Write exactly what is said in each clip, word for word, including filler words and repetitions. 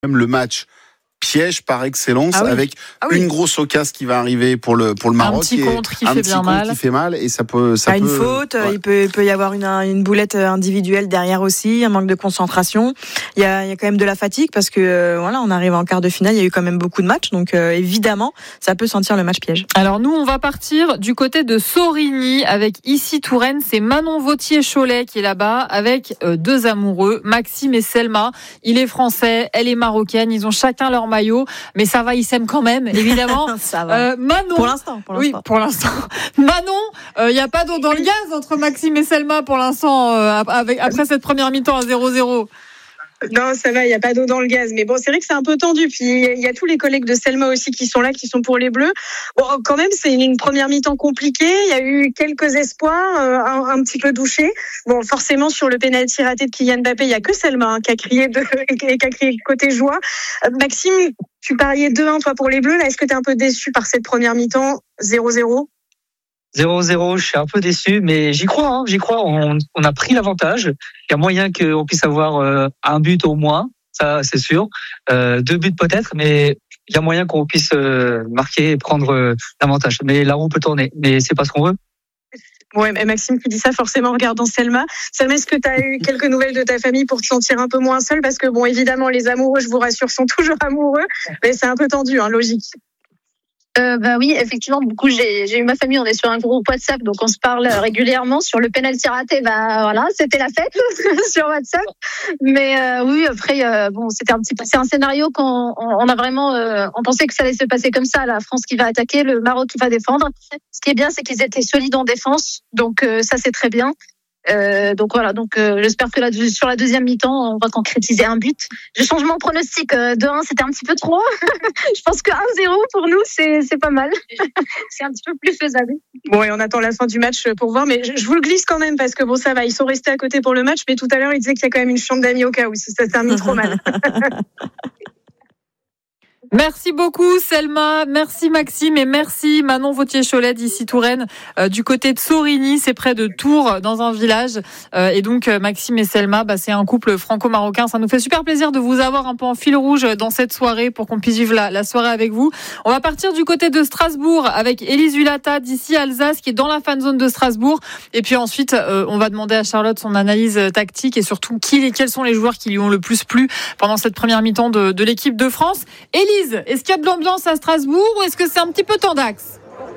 même le match piège par excellence, ah oui. avec ah oui. une grosse occasion qui va arriver pour le pour le Maroc, un petit contre qui un fait petit bien contre mal qui fait mal et ça peut ça ah, peut une faute, ouais. il peut il peut y avoir une une boulette individuelle derrière aussi, un manque de concentration. Il y a il y a quand même de la fatigue parce que euh, voilà, on arrive en quart de finale, il y a eu quand même beaucoup de matchs, donc euh, évidemment, ça peut sentir le match piège. Alors nous, on va partir du côté de Sorigny avec ici Touraine, c'est Manon Vautier-Cholet qui est là-bas avec euh, deux amoureux, Maxime et Selma. Il est français, elle est marocaine, ils ont chacun leur maillot, mais ça va, ils s'aiment quand même, évidemment. Ça va. Euh, Manon. Pour l'instant, pour l'instant. Oui, pour l'instant. Manon, il euh, n'y a pas d'eau dans le gaz entre Maxime et Selma pour l'instant, euh, avec, après cette première mi-temps à zéro zéro. Non, ça va, il n'y a pas d'eau dans le gaz. Mais bon, c'est vrai que c'est un peu tendu. Puis il y a tous les collègues de Selma aussi qui sont là, qui sont pour les Bleus. Bon, quand même, c'est une première mi-temps compliquée. Il y a eu quelques espoirs, euh, un, un petit peu douchés. Bon, forcément, sur le pénalty raté de Kylian Mbappé, il n'y a que Selma hein, qui a crié de, qui a crié côté joie. Euh, Maxime, tu pariais deux un, toi, pour les Bleus. Là, est-ce que tu es un peu déçu par cette première mi-temps zéro zéro? zéro zéro, je suis un peu déçu, mais j'y crois, hein, j'y crois. On, on a pris l'avantage. Il y a moyen qu'on puisse avoir euh, un but au moins, ça c'est sûr. Euh, deux buts peut-être, mais il y a moyen qu'on puisse euh, marquer et prendre euh, l'avantage. Mais la roue peut tourner, mais c'est pas ce qu'on veut. Ouais, mais Maxime qui dit ça forcément en regardant Selma. Selma, est-ce que tu as eu quelques nouvelles de ta famille pour te sentir un peu moins seule? Parce que bon, évidemment, les amoureux, je vous rassure, sont toujours amoureux, mais c'est un peu tendu, hein, logique. Euh, bah oui, effectivement, du coup, j'ai, j'ai eu ma famille, on est sur un groupe WhatsApp, donc on se parle régulièrement. Sur le penalty raté, bah voilà, c'était la fête sur WhatsApp. Mais euh, oui, après, euh, bon, c'était un petit peu, c'est un scénario qu'on on a vraiment, euh, on pensait que ça allait se passer comme ça, la France qui va attaquer, le Maroc qui va défendre. Ce qui est bien, c'est qu'ils étaient solides en défense, donc euh, ça c'est très bien. Euh, donc voilà, donc euh, j'espère que la, sur la deuxième mi-temps, on va concrétiser un but. Je change mon pronostic, euh, deux un, c'était un petit peu trop. Je pense que un zéro pour nous, c'est, c'est pas mal. C'est un petit peu plus faisable. Bon, et on attend la fin du match pour voir, mais je, je vous le glisse quand même parce que bon, ça va, ils sont restés à côté pour le match, mais tout à l'heure, ils disaient qu'il y a quand même une chambre d'amis au cas où si ça se termine trop mal. Merci beaucoup Selma, merci Maxime et merci Manon Vautier-Cholet d'ici Touraine, euh, du côté de Sorigny, c'est près de Tours, dans un village. Euh, et donc euh, Maxime et Selma, bah, c'est un couple franco-marocain. Ça nous fait super plaisir de vous avoir un peu en fil rouge dans cette soirée pour qu'on puisse vivre la, la soirée avec vous. On va partir du côté de Strasbourg avec Élise Hulata d'ici Alsace qui est dans la fan zone de Strasbourg. Et puis ensuite, euh, on va demander à Charlotte son analyse tactique et surtout qui, quels sont les joueurs qui lui ont le plus plu pendant cette première mi-temps de, de l'équipe de France. Élise, est-ce qu'il y a de l'ambiance à Strasbourg ou est-ce que c'est un petit peu tendax?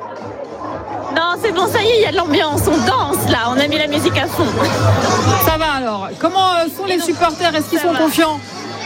Non, c'est bon, ça y est, il y a de l'ambiance, on danse là, on a mis la musique à fond. Ça va alors. Comment sont les supporters? Est-ce qu'ils sont confiants?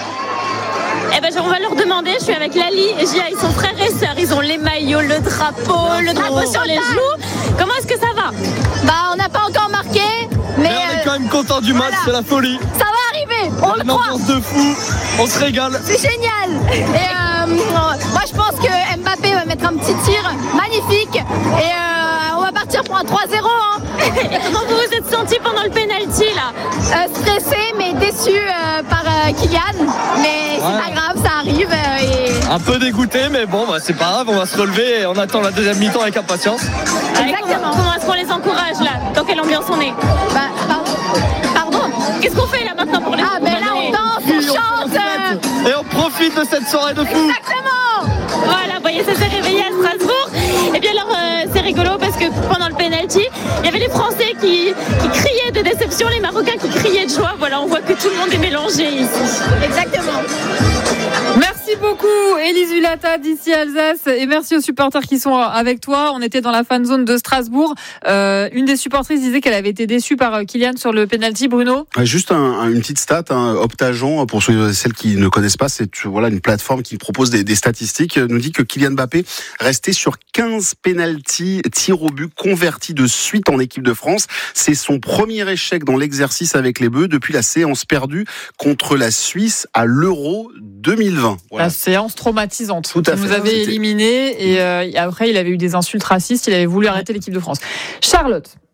Eh ben, on va leur demander. Je suis avec Lali et Gia, ils sont frères et sœurs, ils ont les maillots, le drapeau, le drapeau sur les genoux. Comment est-ce que ça va? Bah, on n'a pas encore marqué, mais, mais on est quand même content du match, voilà. C'est la folie. Ça va arriver, on le croit. Une ambiance de fou, on se régale. C'est génial. Et euh, moi, je pense que Mbappé va mettre un petit tir magnifique et euh, on va partir pour un trois zéro. Hein. Et comment vous vous êtes senti pendant le penalty là? euh, Stressé mais déçu euh, par euh, Kylian, mais ouais. C'est pas grave, ça arrive. Euh, et... Un peu dégoûté, mais bon, bah, c'est pas grave, on va se relever et on attend la deuxième mi-temps avec impatience. Exactement. Comment, comment est-ce qu'on les encourage là? Dans quelle ambiance on est? Bah, pardon. Pardon. Qu'est-ce qu'on fait là maintenant pour les Ah, ben là on danse, on chante. Euh... Et on profite de cette soirée de fou. Exactement. Voilà, vous voyez, ça s'est réveillé à Strasbourg. Et bien alors, euh, c'est rigolo parce que pendant le penalty, il y avait les Français qui, qui criaient de déception, les Marocains qui criaient de joie. Voilà, on voit que tout le monde est mélangé ici. Exactement. Merci beaucoup Élise Hulata d'ici Alsace et merci aux supporters qui sont avec toi. On était dans la fan zone de Strasbourg. Euh, une des supportrices disait qu'elle avait été déçue par Kylian sur le penalty. Bruno, juste un, une petite stat, hein, Optagon, pour ceux, celles qui ne connaissent pas, c'est voilà une plateforme qui propose des, des statistiques, nous dit que Kylian Mbappé restait sur quinze penalty tirs au but convertis de suite en équipe de France. C'est son premier échec dans l'exercice avec les Bleus depuis la séance perdue contre la Suisse à l'Euro deux mille vingt. Voilà. La séance traumatisante. Tout à il fait. nous avait C'était... éliminé et euh, après il avait eu des insultes racistes, il avait voulu arrêter l'équipe de France. Charlotte,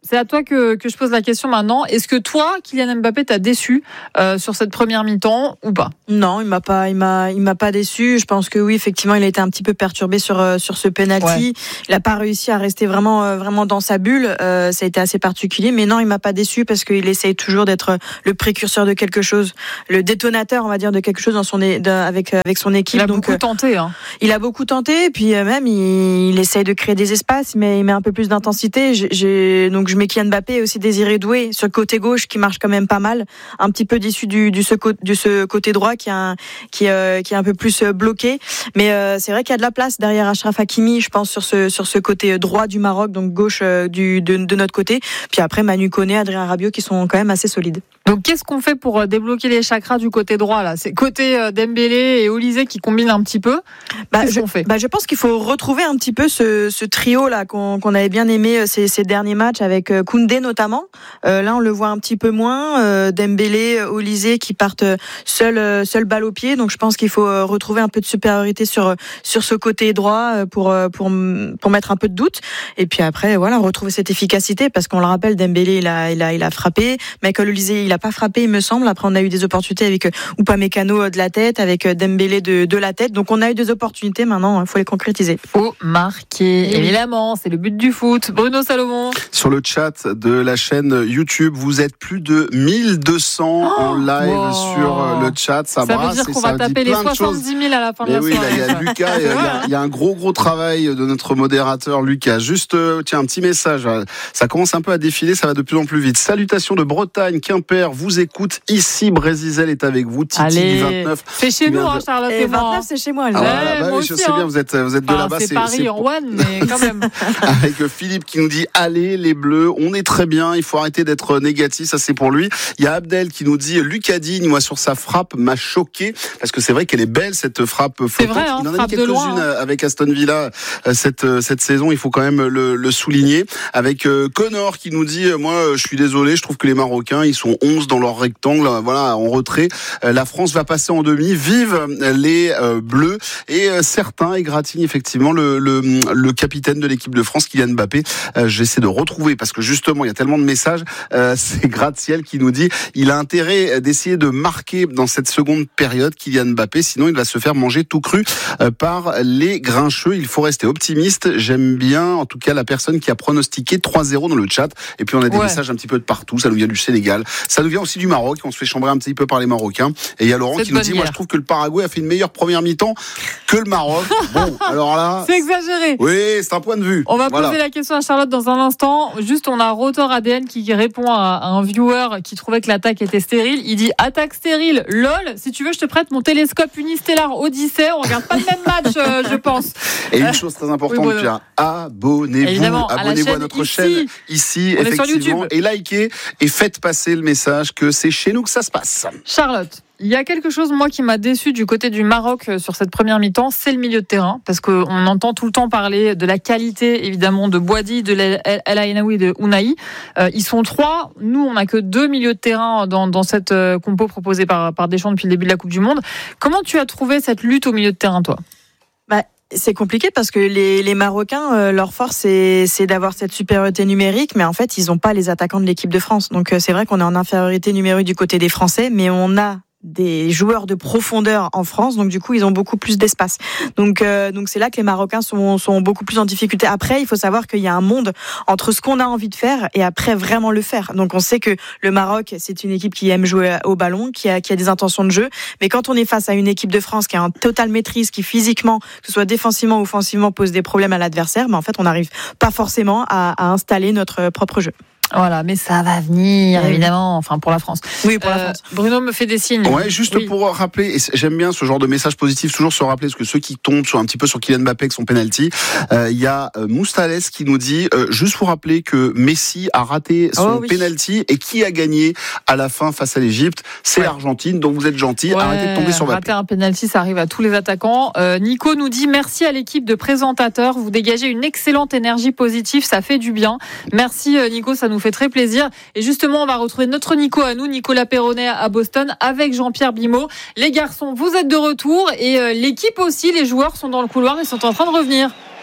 c'est à toi que, que je pose la question maintenant. Est-ce que toi, Kylian Mbappé, t'a déçu euh, sur cette première mi-temps ou pas ? Non, il m'a pas, il m'a, il m'a pas déçu. Je pense que oui, effectivement, il a été un petit peu perturbé sur euh, sur ce penalty. Ouais. Il a pas réussi à rester vraiment euh, vraiment dans sa bulle. Euh, ça a été assez particulier, mais non, il m'a pas déçu parce qu'il essaye toujours d'être le précurseur de quelque chose, le détonateur, on va dire, de quelque chose dans son de, avec avec son équipe. Il a Donc, beaucoup tenté. Hein. Il a beaucoup tenté, puis euh, même il, il essaye de créer des espaces, mais il met un peu plus d'intensité. J'ai, j'ai, donc je mets Kylian Mbappé et aussi Désiré Doué sur le côté gauche qui marche quand même pas mal, un petit peu déçu du du ce, du ce côté droit qui est un, qui euh, qui est un peu plus bloqué, mais euh, c'est vrai qu'il y a de la place derrière Achraf Hakimi, je pense, sur ce sur ce côté droit du Maroc, donc gauche euh, du de, de notre côté. Puis après Manu Koné, Adrien Rabiot qui sont quand même assez solides. Donc qu'est-ce qu'on fait pour débloquer les chakras du côté droit là ? C'est côté euh, Dembélé et Olysée qui combinent un petit peu. Bah, qu'est-ce je, qu'on fait ? Bah, je pense qu'il faut retrouver un petit peu ce, ce trio là qu'on, qu'on avait bien aimé ces, ces derniers matchs avec Koundé notamment. Euh, là on le voit un petit peu moins. Euh, Dembélé, Olysée qui partent seul seul balle au pied. Donc je pense qu'il faut retrouver un peu de supériorité sur sur ce côté droit pour pour pour mettre un peu de doute. Et puis après voilà, retrouver cette efficacité parce qu'on le rappelle, Dembélé il a il a il a frappé. Michael Olysée il a pas frappé, il me semble. Après, on a eu des opportunités avec Upamecano de la tête, avec Dembélé de, de la tête. Donc, on a eu des opportunités. Maintenant, il faut les concrétiser. Faut marquer. Oui. Évidemment, c'est le but du foot. Bruno Salomon. Sur le chat de la chaîne YouTube, vous êtes plus de mille deux cents oh en live wow. sur le chat. Ça, ça brasse veut dire qu'on et ça va taper les soixante-dix mille à la fin Mais de la oui, soirée. Il y a Lucas, il y, y a un gros, gros travail de notre modérateur Lucas. Juste, tiens, un petit message. Ça commence un peu à défiler, ça va de plus en plus vite. Salutations de Bretagne, Quimper, vous écoute. Ici, Brézizel est avec vous. Titi Allez, du vingt-neuf. C'est chez nous, hein, Charlotte et, et moi. vingt-neuf, c'est chez moi. Ah, voilà, bah, oui, je sais hein. bien, vous êtes, vous êtes de enfin, là-bas. C'est, c'est Paris c'est... en one, mais quand même. Avec Philippe qui nous dit allez les Bleus, on est très bien. Il faut arrêter d'être négatif. Ça, c'est pour lui. Il y a Abdel qui nous dit Lucas Digne, moi sur sa frappe m'a choqué parce que c'est vrai qu'elle est belle cette frappe flottante. C'est vrai, hein, il en a frappe mis quelques-unes loin, hein. avec Aston Villa cette cette saison. Il faut quand même le, le souligner. Avec Connor qui nous dit moi je suis désolé, je trouve que les Marocains ils sont onze dans leur rectangle, voilà, en retrait. La France va passer en demi. Vive les euh, Bleus. Et euh, certains égratignent effectivement le, le, le capitaine de l'équipe de France, Kylian Mbappé. Euh, j'essaie de retrouver parce que justement il y a tellement de messages. Euh, c'est Gratte-Ciel qui nous dit il a intérêt d'essayer de marquer dans cette seconde période Kylian Mbappé, sinon il va se faire manger tout cru euh, par les grincheux. Il faut rester optimiste. J'aime bien en tout cas la personne qui a pronostiqué trois zéro dans le chat. Et puis on a des ouais. messages un petit peu de partout. Ça nous vient du Sénégal, ça nous vient aussi du Maroc. On se fait chambrer un petit peu par les Marocains. Et il y a Laurent Cette qui nous dit hier. Moi je trouve que le Paraguay a fait une meilleure première mi-temps que le Maroc. Bon, alors là c'est exagéré. Oui, c'est un point de vue. On va voilà. poser la question à Charlotte dans un instant. Juste, on a Rotor A D N qui répond à un viewer qui trouvait que l'attaque était stérile. Il dit attaque stérile, lol. Si tu veux, je te prête mon télescope unistellar Odyssey. On regarde pas le même match, euh, je pense. Et une chose très importante, oui, Pierre, abonnez-vous, Évidemment, abonnez-vous à, à notre ici. chaîne ici, on effectivement, et likez et faites passer le message que c'est chez nous que ça se passe. Charlotte. Il y a quelque chose, moi, qui m'a déçu du côté du Maroc sur cette première mi-temps, c'est le milieu de terrain, parce qu'on entend tout le temps parler de la qualité, évidemment, de Boadi, de El Ainaoui, de Ounahi. Euh, ils sont trois. Nous, on n'a que deux milieux de terrain dans, dans cette euh, compo proposée par, par Deschamps depuis le début de la Coupe du Monde. Comment tu as trouvé cette lutte au milieu de terrain, toi ? Bah, c'est compliqué parce que les, les Marocains, euh, leur force, c'est, c'est d'avoir cette supériorité numérique, mais en fait, ils n'ont pas les attaquants de l'équipe de France. Donc, euh, c'est vrai qu'on est en infériorité numérique du côté des Français, mais on a des joueurs de profondeur en France, donc du coup ils ont beaucoup plus d'espace. Donc euh, donc c'est là que les Marocains sont sont beaucoup plus en difficulté. Après, il faut savoir qu'il y a un monde entre ce qu'on a envie de faire et après vraiment le faire. Donc on sait que le Maroc, c'est une équipe qui aime jouer au ballon, qui a qui a des intentions de jeu, mais quand on est face à une équipe de France qui a un total maîtrise, qui physiquement, que ce soit défensivement ou offensivement, pose des problèmes à l'adversaire, mais en fait on n'arrive pas forcément à, à installer notre propre jeu. Voilà, mais ça va venir, oui. évidemment, enfin pour la France. Oui, pour euh, la France. Bruno me fait des signes. Ouais, juste oui. pour rappeler, et j'aime bien ce genre de message positif, toujours se rappeler, parce que ceux qui tombent sur un petit peu sur Kylian Mbappé avec son penalty, il euh, y a euh, Moustales qui nous dit, euh, juste pour rappeler que Messi a raté son oh, oui. penalty, et qui a gagné à la fin face à l'Égypte, c'est ouais. l'Argentine, donc vous êtes gentils, ouais, arrêtez de tomber sur Mbappé. Rater un penalty, ça arrive à tous les attaquants. Euh, Nico nous dit, merci à l'équipe de présentateurs, vous dégagez une excellente énergie positive, ça fait du bien. Merci Nico, ça nous fait très plaisir. Et justement, on va retrouver notre Nico à nous, Nicolas Perronnet à Boston, avec Jean-Pierre Blimaud. Les garçons, vous êtes de retour et euh, l'équipe aussi, les joueurs sont dans le couloir et sont en train de revenir.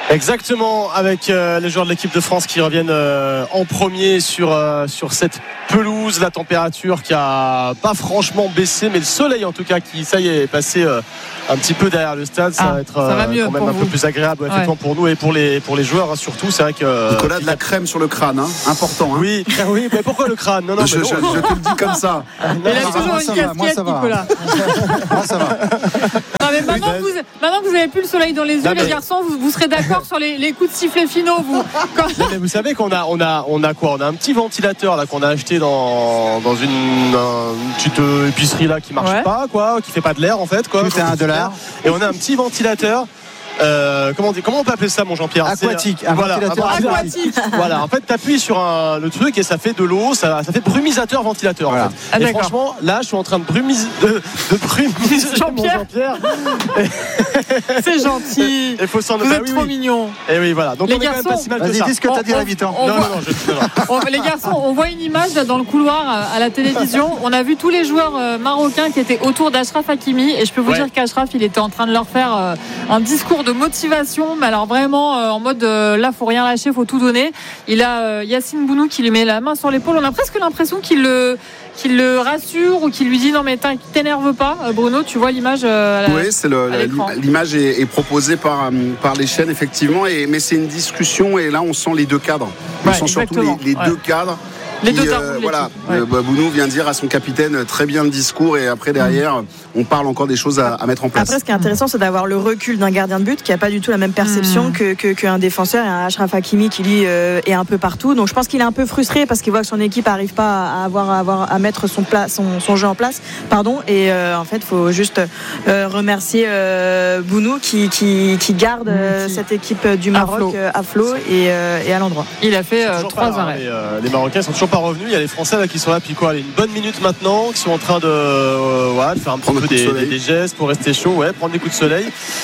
Exactement, avec euh, les joueurs de l'équipe de France qui reviennent euh, en premier sur, euh, sur cette pelouse. La température qui a pas franchement baissé, mais le soleil en tout cas qui, ça y est, est passé euh, un petit peu derrière le stade. Ça ah, va être ça va euh, quand même un vous. peu plus agréable ouais. pour nous et pour les, pour les joueurs hein, surtout. C'est vrai que euh, Nicolas, de la crème sur le crâne, hein. Important. Hein. Oui, oui, mais pourquoi le crâne? Non, non, je, mais non. Je, je te le dis comme ça. Il a toujours moi, une ça casquette, va, moi, ça va. Nicolas. Moi, ça va. Non, mais maintenant, que vous, maintenant que vous avez plus le soleil dans les yeux, non, les mais... garçons, vous, vous serez d'accord sur les, les coups de sifflet finaux, vous. Quand... Non, mais vous savez qu'on a, on a, on a quoi? On a un petit ventilateur là qu'on a acheté dans, dans une, une petite épicerie là qui marche ouais. pas, quoi, qui fait pas de l'air en fait, quoi. Tout est un dollar. Et on a un petit ventilateur. Euh, comment, on dit, comment on peut appeler ça, mon Jean-Pierre? Aquatique. Un voilà, ventilateur aquatique. Voilà, en fait, t'appuies sur un, le truc et ça fait de l'eau, ça, ça fait brumisateur, ventilateur. Voilà. En fait. Ah, et franchement, là, je suis en train de brumiser, de, de brumiser Jean-Pierre. Jean-Pierre. C'est gentil. Et faut s'en... Vous bah, êtes oui, trop oui. mignons. Et oui, voilà. Donc les on est garçons, quand même pas si mal que vas-y, ça. dis ce que t'as dit à la mi-temps. Non, non, non, je, non, non. On, les garçons, on voit une image là, dans le couloir à la télévision. On a vu tous les joueurs euh, marocains qui étaient autour d'Achraf Hakimi et je peux vous ouais. dire qu'Achraf, il était en train de leur faire euh, un discours de motivation. Mais alors vraiment euh, en mode euh, là faut rien lâcher, faut tout donner. Il a euh, Yacine Bounou qui lui met la main sur l'épaule. On a presque l'impression qu'il le qu'il le rassure ou qu'il lui dit non mais t'énerve pas Bruno, tu vois l'image euh, oui c'est le, l'image est, est proposée par, par les chaînes effectivement et, mais c'est une discussion et là on sent les deux cadres on ouais, sent surtout les, les ouais. deux cadres les qui, deux euh, voilà ouais. euh, Bounou vient dire à son capitaine très bien le discours et après derrière mmh. on parle encore des choses à, à mettre en place. Après ce qui est intéressant c'est d'avoir le recul d'un gardien de but qui a pas du tout la même perception mmh. que, que, qu'un défenseur et un Achraf Hakimi qui lui euh, est un peu partout, donc je pense qu'il est un peu frustré parce qu'il voit que son équipe arrive pas à avoir à, avoir, à mettre son, pla- son, son jeu en place pardon et euh, en fait il faut juste euh, remercier euh, Bounou qui, qui, qui garde euh, mmh. cette équipe du Maroc à flot, euh, à flot et, euh, et à l'endroit. Il a fait euh, trois arrêts. Les, euh, les Marocains sont toujours pas revenus. Il y a les Français là qui sont là depuis quoi, une bonne minute maintenant, qui sont en train de, euh, ouais, de faire un petit peu des, des, des gestes pour rester chaud, ouais, prendre des coups de soleil.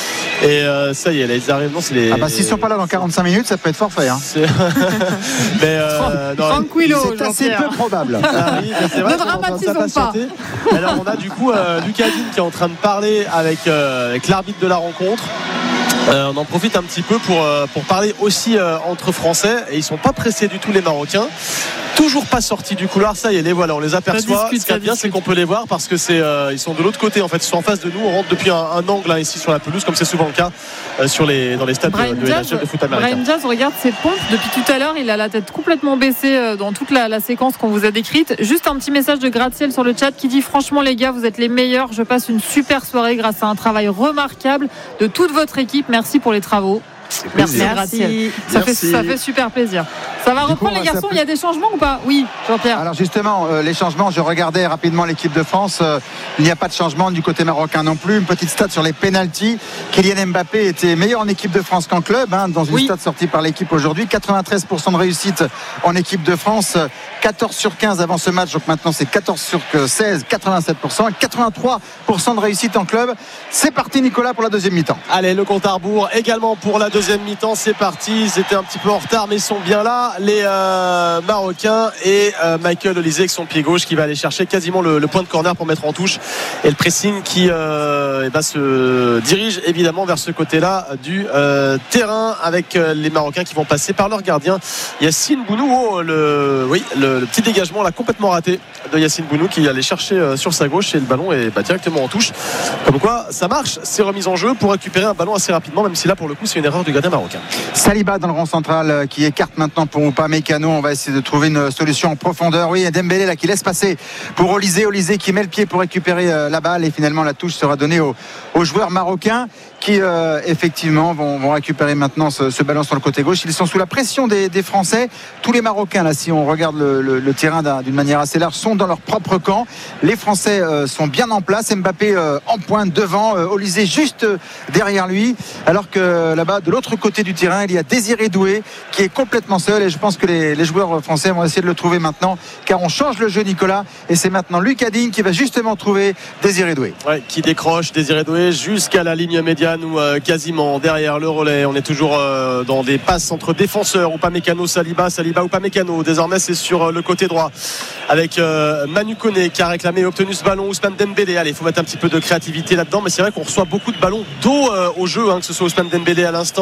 Et euh, ça y est, là ils arrivent. Non, c'est les. Ah bah s'ils sont pas là dans quarante-cinq minutes, ça peut être forfait. Hein. C'est... mais euh, non, tranquillo, c'est assez peu probable. Ah, oui, c'est vrai, ne dramatisons pas. Alors on a du coup euh, Lucas Digne qui est en train de parler avec, euh, avec l'arbitre de la rencontre. Euh, on en profite un petit peu pour, euh, pour parler aussi euh, entre Français et ils sont pas pressés du tout les Marocains, toujours pas sortis du couloir, ça y est les voilà, on les aperçoit. Discute, ce qui est bien c'est qu'on peut les voir parce que c'est, euh, ils sont de l'autre côté en fait, ils sont en face de nous, on rentre depuis un, un angle hein, ici sur la pelouse comme c'est souvent le cas euh, sur les, dans les stades Brahim de, de, Diaz, de, de foot américain. Brahim Diaz regarde ses pompes depuis tout à l'heure, il a la tête complètement baissée euh, dans toute la, la séquence qu'on vous a décrite. Juste un petit message de gratte-ciel sur le chat qui dit franchement les gars vous êtes les meilleurs, je passe une super soirée grâce à un travail remarquable de toute votre équipe, merci pour les travaux. Merci, merci. Ça, fait, ça fait super plaisir. Ça va du reprendre coup, les garçons, il y a des changements ou pas? Oui, Jean-Pierre. Alors justement, euh, les changements, je regardais rapidement l'équipe de France. Euh, il n'y a pas de changement du côté marocain non plus. Une petite stat sur les pénaltys. Kylian Mbappé était meilleur en équipe de France qu'en club, hein, dans une oui. stat sortie par l'équipe aujourd'hui. quatre-vingt-treize pour cent de réussite en équipe de France. quatorze sur quinze avant ce match. Donc maintenant, c'est quatorze sur seize, quatre-vingt-sept pour cent. quatre-vingt-trois pour cent de réussite en club. C'est parti, Nicolas, pour la deuxième mi-temps. Allez, le compte à rebours également pour la deuxième mi-temps, c'est parti. Ils étaient un petit peu en retard mais ils sont bien là les euh, Marocains et euh, Michael Olise avec son pied gauche qui va aller chercher quasiment le, le point de corner pour mettre en touche et le pressing qui euh, et ben, se dirige évidemment vers ce côté-là du euh, terrain avec euh, les Marocains qui vont passer par leur gardien Yacine Bounou. Oh, le, oui, le, le petit dégagement là complètement raté de Yacine Bounou qui allait chercher euh, sur sa gauche et le ballon est bah, directement en touche. Comme quoi ça marche, c'est remis en jeu pour récupérer un ballon assez rapidement même si là pour le coup c'est une erreur du gardien marocain. Saliba dans le rang central qui écarte maintenant pour Upamecano. On va essayer de trouver une solution en profondeur. Oui, Dembélé là qui laisse passer pour Olise. Olise qui met le pied pour récupérer euh, la balle et finalement la touche sera donnée aux, aux joueurs marocains qui euh, effectivement vont, vont récupérer maintenant ce, ce ballon sur le côté gauche. Ils sont sous la pression des, des Français. Tous les Marocains là, si on regarde le, le, le terrain d'une manière assez large, sont dans leur propre camp. Les Français euh, sont bien en place. Mbappé euh, en pointe devant, euh, Olise juste euh, derrière lui, alors que là-bas de l'autre côté du terrain il y a Désiré Doué qui est complètement seul et je pense que les, les joueurs français vont essayer de le trouver maintenant car on change le jeu, Nicolas, et c'est maintenant Lucas Digne qui va justement trouver Désiré Doué. Ouais, qui décroche Désiré Doué jusqu'à la ligne médiane ou euh, quasiment derrière le relais. On est toujours euh, dans des passes entre défenseurs. Upamecano, Saliba, Saliba, Upamecano. Désormais c'est sur euh, le côté droit avec euh, Manu Koné qui a réclamé et obtenu ce ballon. Ousmane Dembélé. Allez, il faut mettre un petit peu de créativité là-dedans, mais c'est vrai qu'on reçoit beaucoup de ballons dos euh, au jeu, hein, que ce soit Ousmane Dembélé à l'instant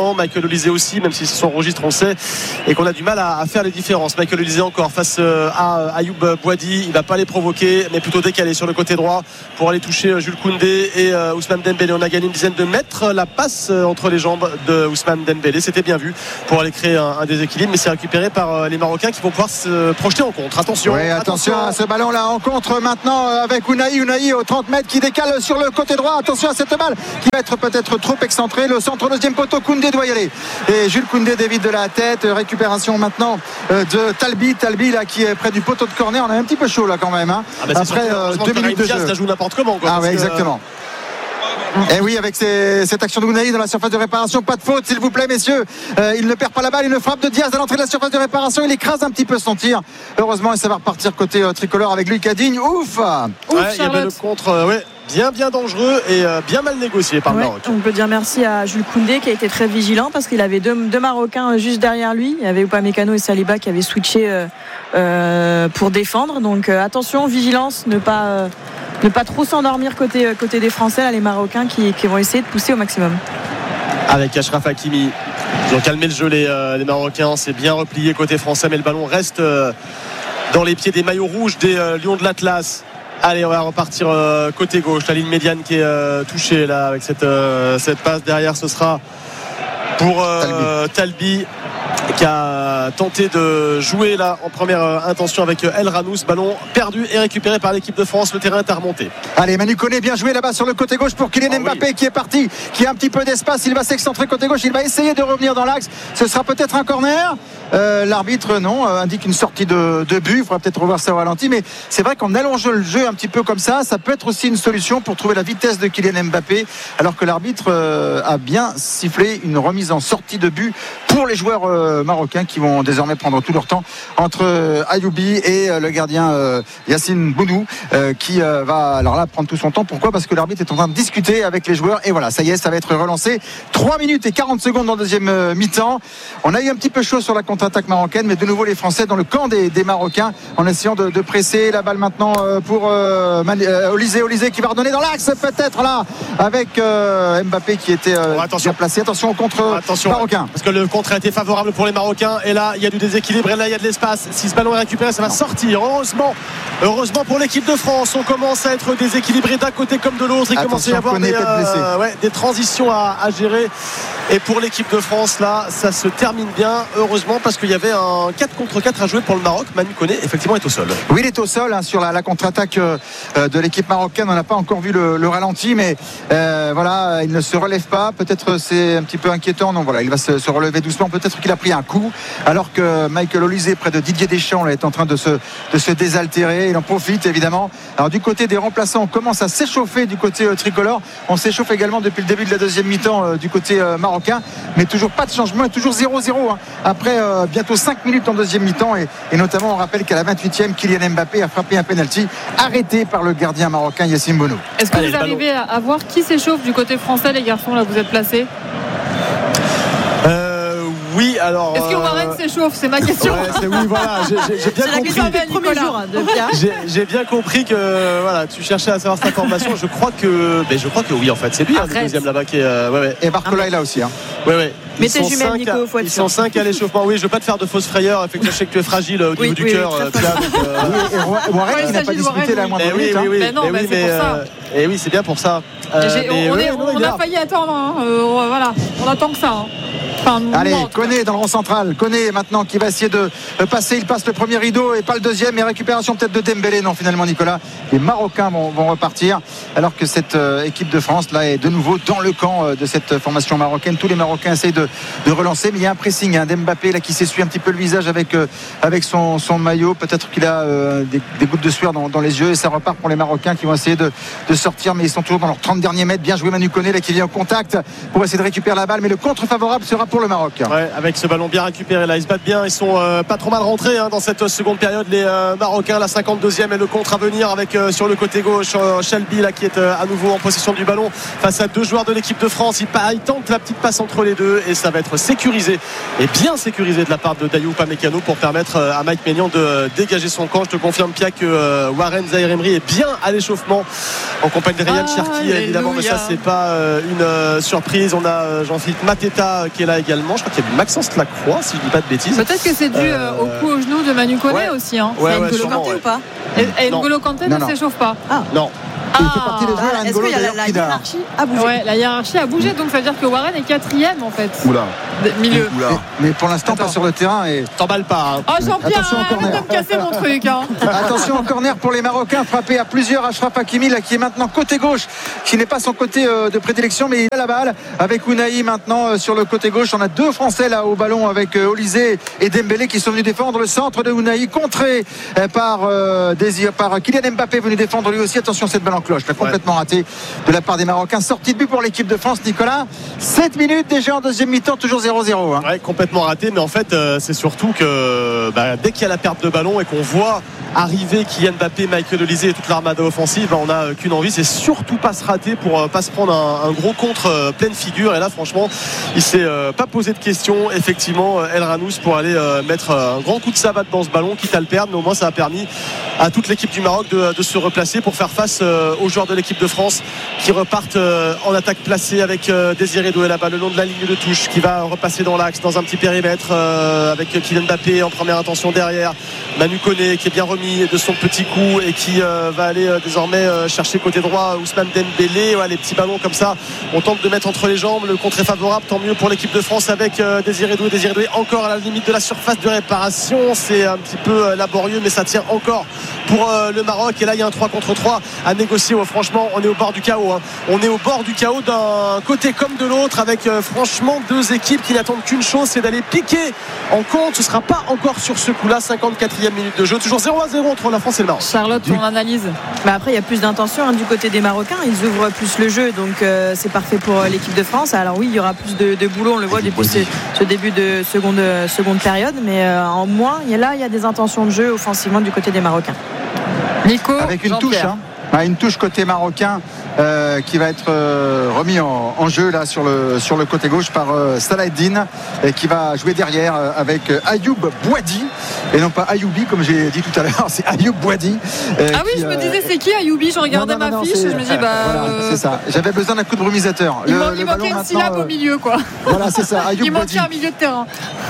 maintenant. Michael Olise aussi, même si c'est son registre, on sait, et qu'on a du mal à, à faire les différences. Michael Olise encore face à Ayoub Boadi. Il va pas les provoquer, mais plutôt décaler sur le côté droit pour aller toucher Jules Koundé et euh, Ousmane Dembélé. On a gagné une dizaine de mètres. La passe euh, entre les jambes de Ousmane Dembélé, c'était bien vu pour aller créer un, un déséquilibre, mais c'est récupéré par euh, les Marocains qui vont pouvoir se projeter en contre. Attention, oui, attention, attention à ce ballon là en contre maintenant avec Ounahi. Ounahi aux trente mètres qui décale sur le côté droit. Attention à cette balle qui va être peut-être trop excentrée. Le centre, deuxième poteau, Koundé doit y aller. Et Jules Koundé dévide de la tête. Récupération maintenant de Talbi. Talbi là qui est près du poteau de corner. On a un petit peu chaud là quand même. Hein. Ah bah après euh, deux minutes de jeu. Ça joue n'importe comment. Quoi, ah ouais, exactement. Et oui, avec ces, cette action de Ounahi dans la surface de réparation, pas de faute s'il vous plaît messieurs. euh, il ne perd pas la balle, une frappe de Diaz à l'entrée de la surface de réparation, il écrase un petit peu son tir. Heureusement, et ça va repartir côté euh, tricolore avec Lucas Digne. Ouf, ouais, il y avait le contre, euh, ouais, bien bien dangereux et euh, bien mal négocié par le ouais, Maroc. On peut dire merci à Jules Koundé qui a été très vigilant parce qu'il avait deux, deux Marocains juste derrière lui. Il y avait Upamecano et Saliba qui avaient switché euh, euh, pour défendre. Donc euh, attention, vigilance, ne pas euh, ne pas trop s'endormir côté, côté des Français, là, les Marocains qui, qui vont essayer de pousser au maximum. Avec Achraf Hakimi, ils ont calmé le jeu les, euh, les Marocains, c'est bien replié côté français, mais le ballon reste euh, dans les pieds des maillots rouges des euh, Lions de l'Atlas. Allez, on va repartir euh, côté gauche, la ligne médiane qui est euh, touchée là avec cette, euh, cette passe derrière, ce sera pour euh, Talbi. Talbi qui a tenté de jouer là en première intention avec El Ranous. Ballon perdu et récupéré par l'équipe de France. Le terrain est à remonter. Allez, Manu Koné bien joué là-bas sur le côté gauche pour Kylian oh Mbappé oui. qui est parti, qui a un petit peu d'espace. Il va s'excentrer côté gauche, il va essayer de revenir dans l'axe. Ce sera peut-être un corner. Euh, l'arbitre non euh, indique une sortie de, de but. Il faudra peut-être revoir ça au ralenti, mais c'est vrai qu'en allongeant le jeu un petit peu comme ça, ça peut être aussi une solution pour trouver la vitesse de Kylian Mbappé, alors que l'arbitre euh, a bien sifflé une remise en sortie de but pour les joueurs euh, marocains qui vont désormais prendre tout leur temps entre euh, Ayoubi et euh, le gardien euh, Yacine Bounou euh, qui euh, va alors là prendre tout son temps. Pourquoi ? Parce que l'arbitre est en train de discuter avec les joueurs et voilà, ça y est, ça va être relancé. trois minutes et quarante secondes dans le deuxième euh, mi-temps. On a eu un petit peu chaud sur la contre-attaque marocaine, mais de nouveau les Français dans le camp des, des Marocains en essayant de, de presser la balle maintenant euh, pour euh, euh, Olise Olise qui va redonner dans l'axe peut-être là avec euh, Mbappé qui était euh, oh, bien placé. Attention au contre oh, attention, marocain parce que le contre a été favorable pour les Marocains et là il y a du déséquilibre et là il y a de l'espace. Si ce ballon est récupéré, ça va non. sortir. Heureusement, heureusement pour l'équipe de France, on commence à être déséquilibré d'un côté comme de l'autre. Il commence à y avoir des, euh, ouais, des transitions à, à gérer. Et pour l'équipe de France, là, ça se termine bien, heureusement, parce qu'il y avait un quatre contre quatre à jouer pour le Maroc. Manu Koné, effectivement, est au sol. Oui, il est au sol hein, sur la, la contre-attaque euh, de l'équipe marocaine. On n'a pas encore vu le, le ralenti, mais euh, voilà, il ne se relève pas. Peut-être c'est un petit peu inquiétant. Non, voilà, il va se, se relever doucement. Peut-être qu'il a pris un coup, alors que Michael Olise, près de Didier Deschamps, là, est en train de se, de se désaltérer. Il en profite, évidemment. Alors, du côté des remplaçants, on commence à s'échauffer du côté euh, tricolore. On s'échauffe également depuis le début de la deuxième mi-temps euh, du côté euh, marocain. Mais toujours pas de changement, toujours zéro zéro hein. Après euh, bientôt cinq minutes en deuxième mi-temps et, et notamment on rappelle qu'à la vingt-huitième Kylian Mbappé a frappé un penalty arrêté par le gardien marocain Yacine Bounou. Est-ce que Allez, vous arrivez à, à voir qui s'échauffe du côté français, les garçons, là vous êtes placés? Oui, alors. Est-ce que Warren euh... s'échauffe? C'est ma question. Ouais, c'est oui, voilà. J'ai, j'ai, j'ai bien compris. Premier jour de j'ai, j'ai bien compris que voilà, tu cherchais à savoir cette information. Je crois que, ben, je crois que oui, en fait, c'est lui, hein, le deuxième là-bas qui est. Euh, ouais, ouais. Et Barcola est là aussi. Hein. Ouais, ouais. Mais t'es jumelle, Nico, à, faut être Ils sont cinq à l'échauffement. Oui, je veux pas te faire de fausses frayeurs. Effectivement, je sais que tu es fragile au oui, niveau oui, du cœur. Oui, et Warren qui n'a pas disputé la moindre minute. Oui, oui, mais non, mais c'est pour ça. Et oui, c'est bien pour ça. On a failli attendre. Voilà, on attend que ça. Enfin, allez, Koné dans le rond central. Koné maintenant qui va essayer de passer. Il passe le premier rideau et pas le deuxième. Et récupération peut-être de Dembélé. Non, finalement, Nicolas. Les Marocains vont, vont repartir. Alors que cette euh, équipe de France là est de nouveau dans le camp euh, de cette formation marocaine. Tous les Marocains essayent de, de relancer. Mais il y a un pressing hein, d'Mbappé là qui s'essuie un petit peu le visage avec, euh, avec son, son maillot. Peut-être qu'il a euh, des, des gouttes de sueur dans, dans les yeux. Et ça repart pour les Marocains qui vont essayer de, de sortir. Mais ils sont toujours dans leurs trente derniers mètres. Bien joué Manu Koné là qui vient au contact pour essayer de récupérer la balle. Mais le contre favorable sera pour pour le Maroc. Ouais, avec ce ballon bien récupéré là, ils se battent bien, ils sont euh, pas trop mal rentrés hein, dans cette seconde période les euh, Marocains. La cinquante-deuxième et le contre à venir avec euh, sur le côté gauche euh, Shelby là qui est euh, à nouveau en possession du ballon face à deux joueurs de l'équipe de France. Il, il tente la petite passe entre les deux et ça va être sécurisé et bien sécurisé de la part de Dayou Upamecano pour permettre euh, à Mike Maignan de euh, dégager son camp. Je te confirme Pia que euh, Warren Zaïre-Emery est bien à l'échauffement en compagnie de Ryan Cherki évidemment, mais ça c'est pas euh, une euh, surprise. On a euh, Jean-Philippe Mateta euh, qui est là également. Je crois qu'il y a du Maxence Lacroix si je dis pas de bêtises. Peut-être que c'est dû euh... au coup au genou de Manu Koné ouais. aussi hein. Ouais, ouais, N'Golo Kanté ouais. ou pas et, et N'Golo Kanté ne s'échauffe pas. Ah. Non. Ah, il fait partie des joueurs ah, est-ce qu'il y a la, la hiérarchie a bougé ouais, la hiérarchie a bougé, donc ça veut dire que Warren est quatrième en fait. Oula. Milieu. Oula. Mais, mais pour l'instant Attends. pas sur le terrain et t'emballes pas. Hein. Oh Jean-Pierre, arrête de me casser mon truc. Hein. Attention en corner pour les Marocains, frappé à plusieurs. Achraf Hakimi là qui est maintenant côté gauche, qui n'est pas son côté euh, de prédilection, mais il a la balle avec Ounahi maintenant euh, sur le côté gauche. On a deux Français là au ballon avec euh, Olysée et Dembélé qui sont venus défendre le centre de Ounahi, contré euh, par euh, Désir, par Kylian Mbappé venu défendre lui aussi. Attention cette balle en cloche, là, complètement raté de la part des Marocains. Sortie de but pour l'équipe de France, Nicolas. sept minutes déjà en deuxième mi-temps, toujours zéro zéro. Hein. Ouais, complètement raté, mais en fait, euh, c'est surtout que bah, dès qu'il y a la perte de ballon et qu'on voit arriver Kylian Mbappé, Michael Olysée et toute l'armada offensive, bah, on n'a qu'une envie, c'est surtout pas se rater pour euh, pas se prendre un, un gros contre euh, pleine figure. Et là, franchement, il s'est euh, pas posé de questions. Effectivement, El Ranous pour aller euh, mettre euh, un grand coup de savate dans ce ballon, quitte à le perdre, mais au moins ça a permis à toute l'équipe du Maroc de, de se replacer pour faire face euh, aux joueurs de l'équipe de France qui repartent euh, en attaque placée avec euh, Désiré Doué là-bas le long de la ligne de touche, qui va repasser dans l'axe dans un petit périmètre euh, avec Kylian Mbappé en première intention derrière, Manu Koné qui est bien remis de son petit coup et qui euh, va aller euh, désormais euh, chercher côté droit Ousmane Dembélé. Ouais, les petits ballons comme ça, on tente de mettre entre les jambes, le contre est favorable, tant mieux pour l'équipe de France avec euh, Désiré Doué. Désiré Doué encore à la limite de la surface de réparation, c'est un petit peu euh, laborieux mais ça tient encore pour euh, le Maroc. Et là il y a un trois contre trois à négocier. Ouais, franchement on est au bord du chaos hein. On est au bord du chaos d'un côté comme de l'autre avec euh, franchement deux équipes qui n'attendent qu'une chose, c'est d'aller piquer en compte. Ce ne sera pas encore sur ce coup là. Cinquante-quatrième minute de jeu, toujours zéro à zéro entre la France et le Maroc. Charlotte, ton analyse? Bah après il y a plus d'intention hein, du côté des Marocains, ils ouvrent plus le jeu, donc euh, c'est parfait pour euh, l'équipe de France. Alors oui il y aura plus de, de boulot, on le voit depuis ce, ce début de seconde, seconde période, mais euh, en moins il y a, là il y a des intentions de jeu offensivement du côté des Marocains. Nico, avec une touche hein. Ah, une touche côté marocain euh, qui va être euh, remis en, en jeu là sur le, sur le côté gauche par euh, Salah Eddine et qui va jouer derrière euh, avec euh, Ayoub Bouadi et non pas Ayoubi comme j'ai dit tout à l'heure, c'est Ayoub Bouadi euh, ah oui qui, je me disais euh, c'est qui Ayoubi, je regardais non, non, non, ma fiche et je me dis bah voilà, euh... c'est ça, j'avais besoin d'un coup de brumisateur. Il, le, man, le il manquait une syllabe euh... au milieu quoi. Voilà c'est ça, Ayoub il Bouadi. manquait un milieu de terrain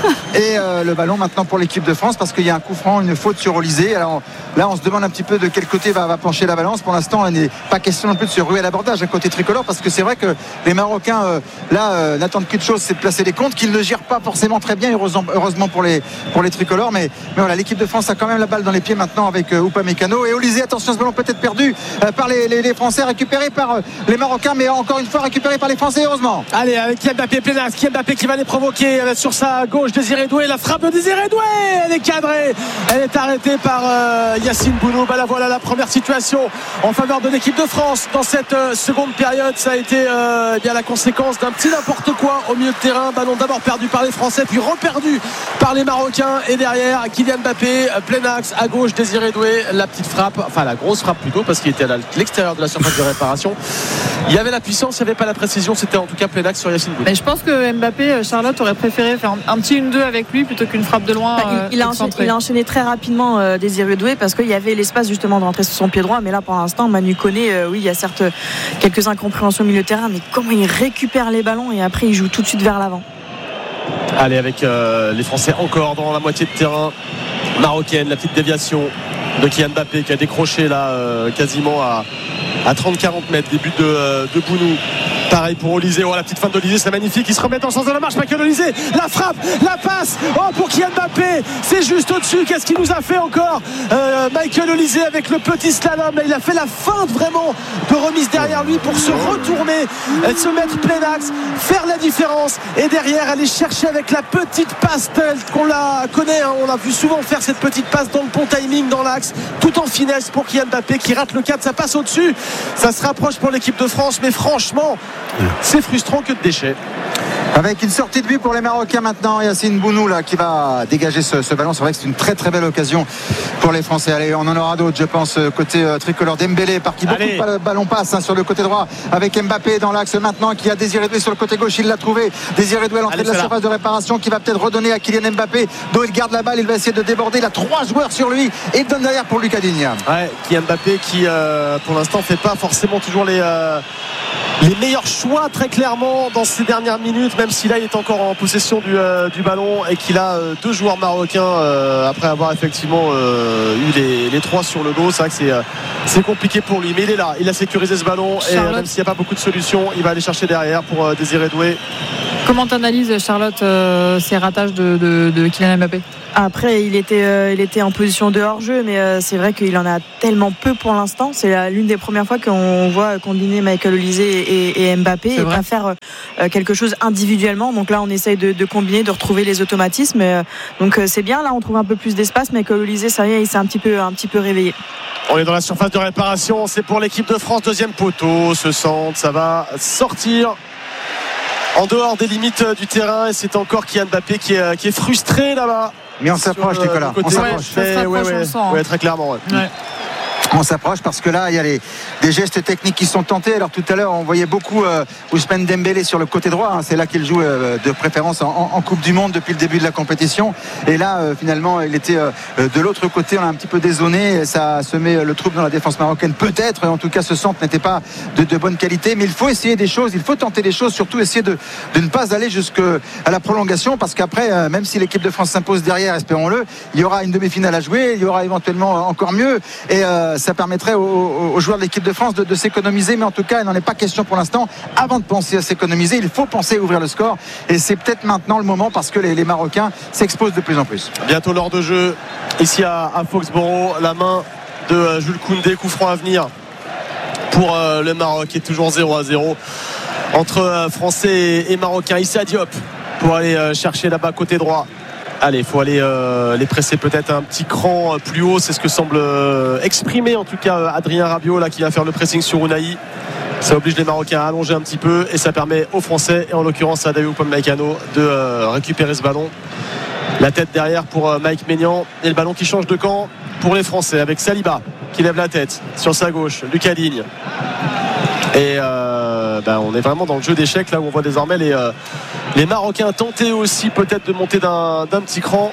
et euh, le ballon maintenant pour l'équipe de France parce qu'il y a un coup franc, une faute sur Olysée. Alors là on se demande un petit peu de quel côté va, va pencher la balance. Pour l'instant il n'est pas question non plus de se ruer à l'abordage à côté tricolore parce que c'est vrai que les Marocains euh, là euh, n'attendent qu'une chose, c'est de placer les comptes qu'ils ne gèrent pas forcément très bien, heureusement, heureusement pour les pour les tricolores, mais, mais voilà, l'équipe de France a quand même la balle dans les pieds maintenant avec euh, Upamecano et Olysée. Attention, ce ballon peut être perdu euh, par les, les, les Français, récupéré par euh, les Marocains, mais encore une fois récupéré par les Français, heureusement. Allez, avec Kylian Mbappé, Plénax, Kylian Mbappé qui va les provoquer euh, sur sa gauche, Désiré Doué, la frappe de Désiré Doué, elle est cadrée, elle est arrêtée par euh, Yacine Bounou. Bah là voilà la première situation en faveur de l'équipe de France dans cette euh, seconde période. Ça a été euh, bien la conséquence d'un petit n'importe quoi au milieu de terrain. Ballon d'abord perdu par les Français puis reperdu par les Marocains et derrière Kylian Mbappé, plein axe à gauche, Désiré Doué, la petite frappe, enfin la grosse frappe plutôt parce qu'il était à l'extérieur de la surface de réparation. Il y avait la puissance, il n'y avait pas la précision, c'était en tout cas plein axe sur Yacine Bounou. Mais je pense que Mbappé, Charlotte aurait préféré faire un petit un deux avec lui plutôt qu'une frappe de loin. Bah, il, il, a enchaîné, il a enchaîné très rapidement euh, Désiré Doué parce qu'il y avait l'espace justement de rentrer sur son pied droit, mais là pour l'instant Manu Koné, euh, oui il y a certes quelques incompréhensions au milieu de terrain, mais comment il récupère les ballons et après il joue tout de suite vers l'avant. Allez avec euh, les Français encore dans la moitié de terrain marocaine, la petite déviation de Kylian Mbappé qui a décroché là euh, quasiment à, à trente à quarante mètres, début de, euh, de Bounou. Pareil pour Olysée, oh, la petite fin d'Olysée, c'est magnifique, il se remet en sens de la marche, Michael Olysée, la frappe, la passe, oh pour Kylian Mbappé, c'est juste au-dessus, qu'est-ce qu'il nous a fait encore euh, Michael Olysée avec le petit slalom, là, il a fait la feinte vraiment de remise derrière lui pour se retourner, et se mettre plein axe, faire la différence et derrière aller chercher avec la petite passe telle qu'on la connaît, hein, on l'a vu souvent faire cette petite passe dans le bon timing dans l'axe, tout en finesse pour Kylian Mbappé qui rate le cadre, ça passe au-dessus, ça se rapproche pour l'équipe de France, mais franchement c'est frustrant que de déchets. Avec une sortie de but pour les Marocains maintenant, Yacine Bounou là qui va dégager ce, ce ballon. C'est vrai que c'est une très très belle occasion pour les Français. Allez, on en aura d'autres, je pense, côté euh, tricolore. Dembélé par qui beaucoup Allez. de ballons passent hein, sur le côté droit avec Mbappé dans l'axe maintenant qui a Désiré Doué sur le côté gauche. Il l'a trouvé. Désiré Doué à l'entrée Allez, de la surface là. de réparation qui va peut-être redonner à Kylian Mbappé. Dont il garde la balle, il va essayer de déborder. Il a trois joueurs sur lui et il donne derrière pour Lucas Digne. Ouais, Kylian Mbappé qui euh, pour l'instant fait pas forcément toujours les euh, les meilleurs choix très clairement dans ces dernières minutes, même si là il est encore en possession du, euh, du ballon et qu'il a euh, deux joueurs marocains euh, après avoir effectivement euh, eu les, les trois sur le dos. C'est vrai que c'est, euh, c'est compliqué pour lui, mais il est là, il a sécurisé ce ballon Charlotte. Et même s'il n'y a pas beaucoup de solutions, il va aller chercher derrière pour euh, Désiré Doué. Comment t'analyses, Charlotte, euh, ces ratages de, de, de Kylian Mbappé? Après, il était, euh, il était en position de hors-jeu, mais euh, c'est vrai qu'il en a tellement peu pour l'instant. C'est la, l'une des premières fois qu'on voit combiner Michael Olise et, et, et Mbappé c'est et vrai. pas faire euh, quelque chose individuellement. Donc là, on essaye de, de combiner, de retrouver les automatismes. Euh, donc euh, c'est bien. Là, on trouve un peu plus d'espace. Michael Olise, ça y est, il s'est un petit peu, un petit peu réveillé. On est dans la surface de réparation. C'est pour l'équipe de France. Deuxième poteau. Ce centre, ça va sortir en dehors des limites du terrain. Et c'est encore Kylian Mbappé qui est, qui est frustré là-bas. Mais on s'approche, Nicolas. On s'approche. Ouais, ouais, ouais, ouais, ouais, très clairement. Ouais. Ouais. On s'approche parce que là il y a les, des gestes techniques qui sont tentés. Alors tout à l'heure on voyait beaucoup euh, Ousmane Dembélé sur le côté droit hein. C'est là qu'il joue euh, de préférence en, en Coupe du Monde depuis le début de la compétition. Et là euh, finalement il était euh, de l'autre côté. On a un petit peu dézonné. Ça se met le trouble dans la défense marocaine peut-être. En tout cas ce centre n'était pas de, de bonne qualité. Mais il faut essayer des choses. Il faut tenter des choses. Surtout essayer de, de ne pas aller jusqu'à la prolongation. Parce qu'après euh, même si l'équipe de France s'impose derrière, espérons-le, il y aura une demi-finale à jouer. Il y aura éventuellement encore mieux. Et euh, ça permettrait aux, aux joueurs de l'équipe de France de, de s'économiser, mais en tout cas il n'en est pas question pour l'instant. Avant de penser à s'économiser, il faut penser à ouvrir le score et c'est peut-être maintenant le moment parce que les, les Marocains s'exposent de plus en plus. Bientôt l'heure de jeu ici à, à Foxborough, la main de euh, Jules Koundé, coup franc à venir pour euh, le Maroc qui est toujours zéro à zéro entre euh, Français et, et Marocains. Issa Diop pour aller euh, chercher là-bas côté droit. Allez, il faut aller euh, les presser peut-être un petit cran plus haut. C'est ce que semble euh, exprimer en tout cas Adrien Rabiot là, qui va faire le pressing sur Unai. Ça oblige les Marocains à allonger un petit peu et ça permet aux Français et en l'occurrence à Dayot Upamecano de euh, récupérer ce ballon. La tête derrière pour euh, Mike Maignan et le ballon qui change de camp pour les Français avec Saliba qui lève la tête sur sa gauche, Lucas Digne. Et euh, ben on est vraiment dans le jeu d'échecs là où on voit désormais les, euh, les Marocains tenter aussi peut-être de monter d'un, d'un petit cran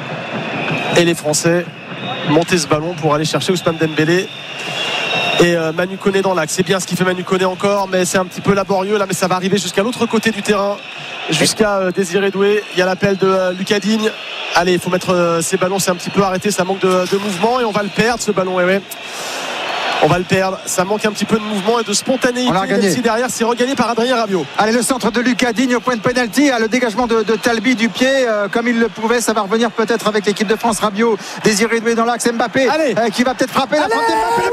et les Français monter ce ballon pour aller chercher Ousmane Dembélé et euh, Manu Koné dans l'axe. C'est bien ce qu'il fait Manu Koné encore, mais c'est un petit peu laborieux là, mais ça va arriver jusqu'à l'autre côté du terrain, jusqu'à euh, Désiré Doué. Il y a l'appel de euh, Lucas Digne. Allez, il faut mettre euh, ces ballons, c'est un petit peu arrêté, ça manque de, de mouvement et on va le perdre ce ballon. Ouais, ouais. On va le perdre, ça manque un petit peu de mouvement et de spontanéité. Même si derrière c'est regagné par Adrien Rabiot. Allez, le centre de Lucas Digne au point de pénalty, le dégagement de, de Talbi du pied euh, comme il le pouvait. Ça va revenir peut-être avec l'équipe de France. Rabiot, Désiré Doué dans l'axe, Mbappé euh, qui va peut-être frapper. Allez, la frappe d'Mbappé,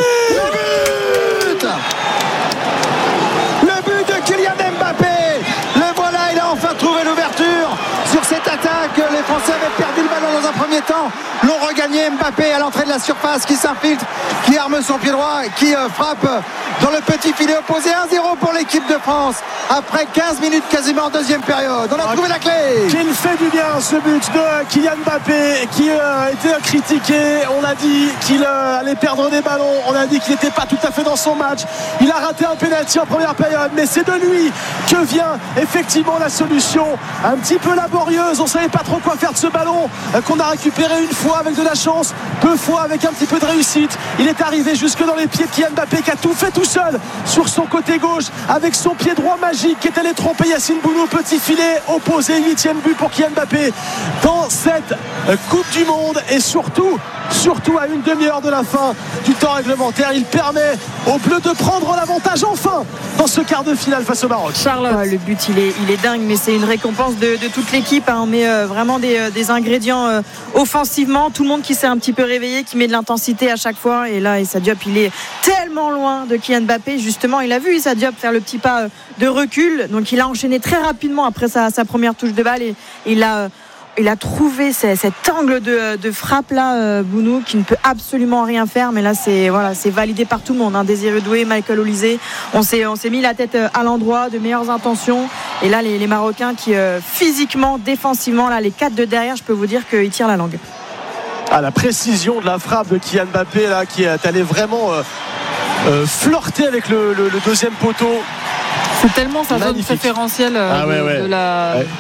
le but, le but le but de Kylian Mbappé. Le voilà, il a enfin trouvé l'ouverture sur cette attaque. Les Français avaient perdu le ballon dans un premier temps, l'ont regagné. Mbappé à l'entrée de la surface qui s'infiltre, qui arme son pied droit, qui euh, frappe dans le petit filet opposé. Un zéro pour l'équipe de France après quinze minutes quasiment en deuxième période. On a ah, trouvé la clé. Qu'il fait du bien ce but de Kylian Mbappé qui euh, était critiqué. On a dit qu'il euh, allait perdre des ballons, on a dit qu'il n'était pas tout à fait dans son match. Il a raté un pénalty en première période, mais c'est de lui que vient effectivement la solution un petit peu laborieuse. On ne savait pas trop quoi faire de ce ballon euh, qu'on a récupéré une fois avec de la chance, deux fois avec un petit peu de réussite. Il est arrivé jusque dans les pieds de Kylian Mbappé qui a tout fait tout seul sur son côté gauche avec son pied droit magique qui est allé tromper Yacine Bounou. Petit filet opposé, huitième but pour Kylian Mbappé dans cette Coupe du Monde et surtout surtout à une demi-heure de la fin du temps réglementaire. Il permet aux Bleus de prendre l'avantage enfin dans ce quart de finale face au Maroc. Charlotte, ouais, le but il est, il est dingue, mais c'est une récompense de, de toute l'équipe, hein. On met euh, vraiment des, des ingrédients euh, offensivement, tout le monde qui s'est un petit peu réveillé, qui met de l'intensité à chaque fois. Et là Issa Diop il est tellement loin de Kylian Mbappé. Justement il a vu Issa Diop faire le petit pas de recul, donc il a enchaîné très rapidement après sa, sa première touche de balle et, et il a euh, il a trouvé cet angle de, de frappe là, euh, Bounou, qui ne peut absolument rien faire. Mais là, c'est voilà, c'est validé par tout le monde. Hein. Désiré Doué, Michael Olise, on s'est on s'est mis la tête à l'endroit, de meilleures intentions. Et là, les, les Marocains qui euh, physiquement, défensivement, là, les quatre de derrière, je peux vous dire qu'ils tirent la langue. Ah, la précision de la frappe de Kylian Mbappé là, qui est allé vraiment euh, euh, flirter avec le, le, le deuxième poteau. C'est tellement sa Magnifique. zone préférentielle euh, ah, ouais, de, ouais. de la. Ouais.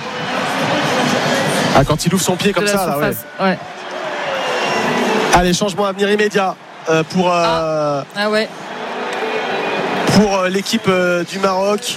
Ah, quand il ouvre son pied comme ça, là, ouais. ouais. Allez, changement à venir immédiat euh, pour, euh, ah. Ah ouais. pour euh, l'équipe euh, du Maroc.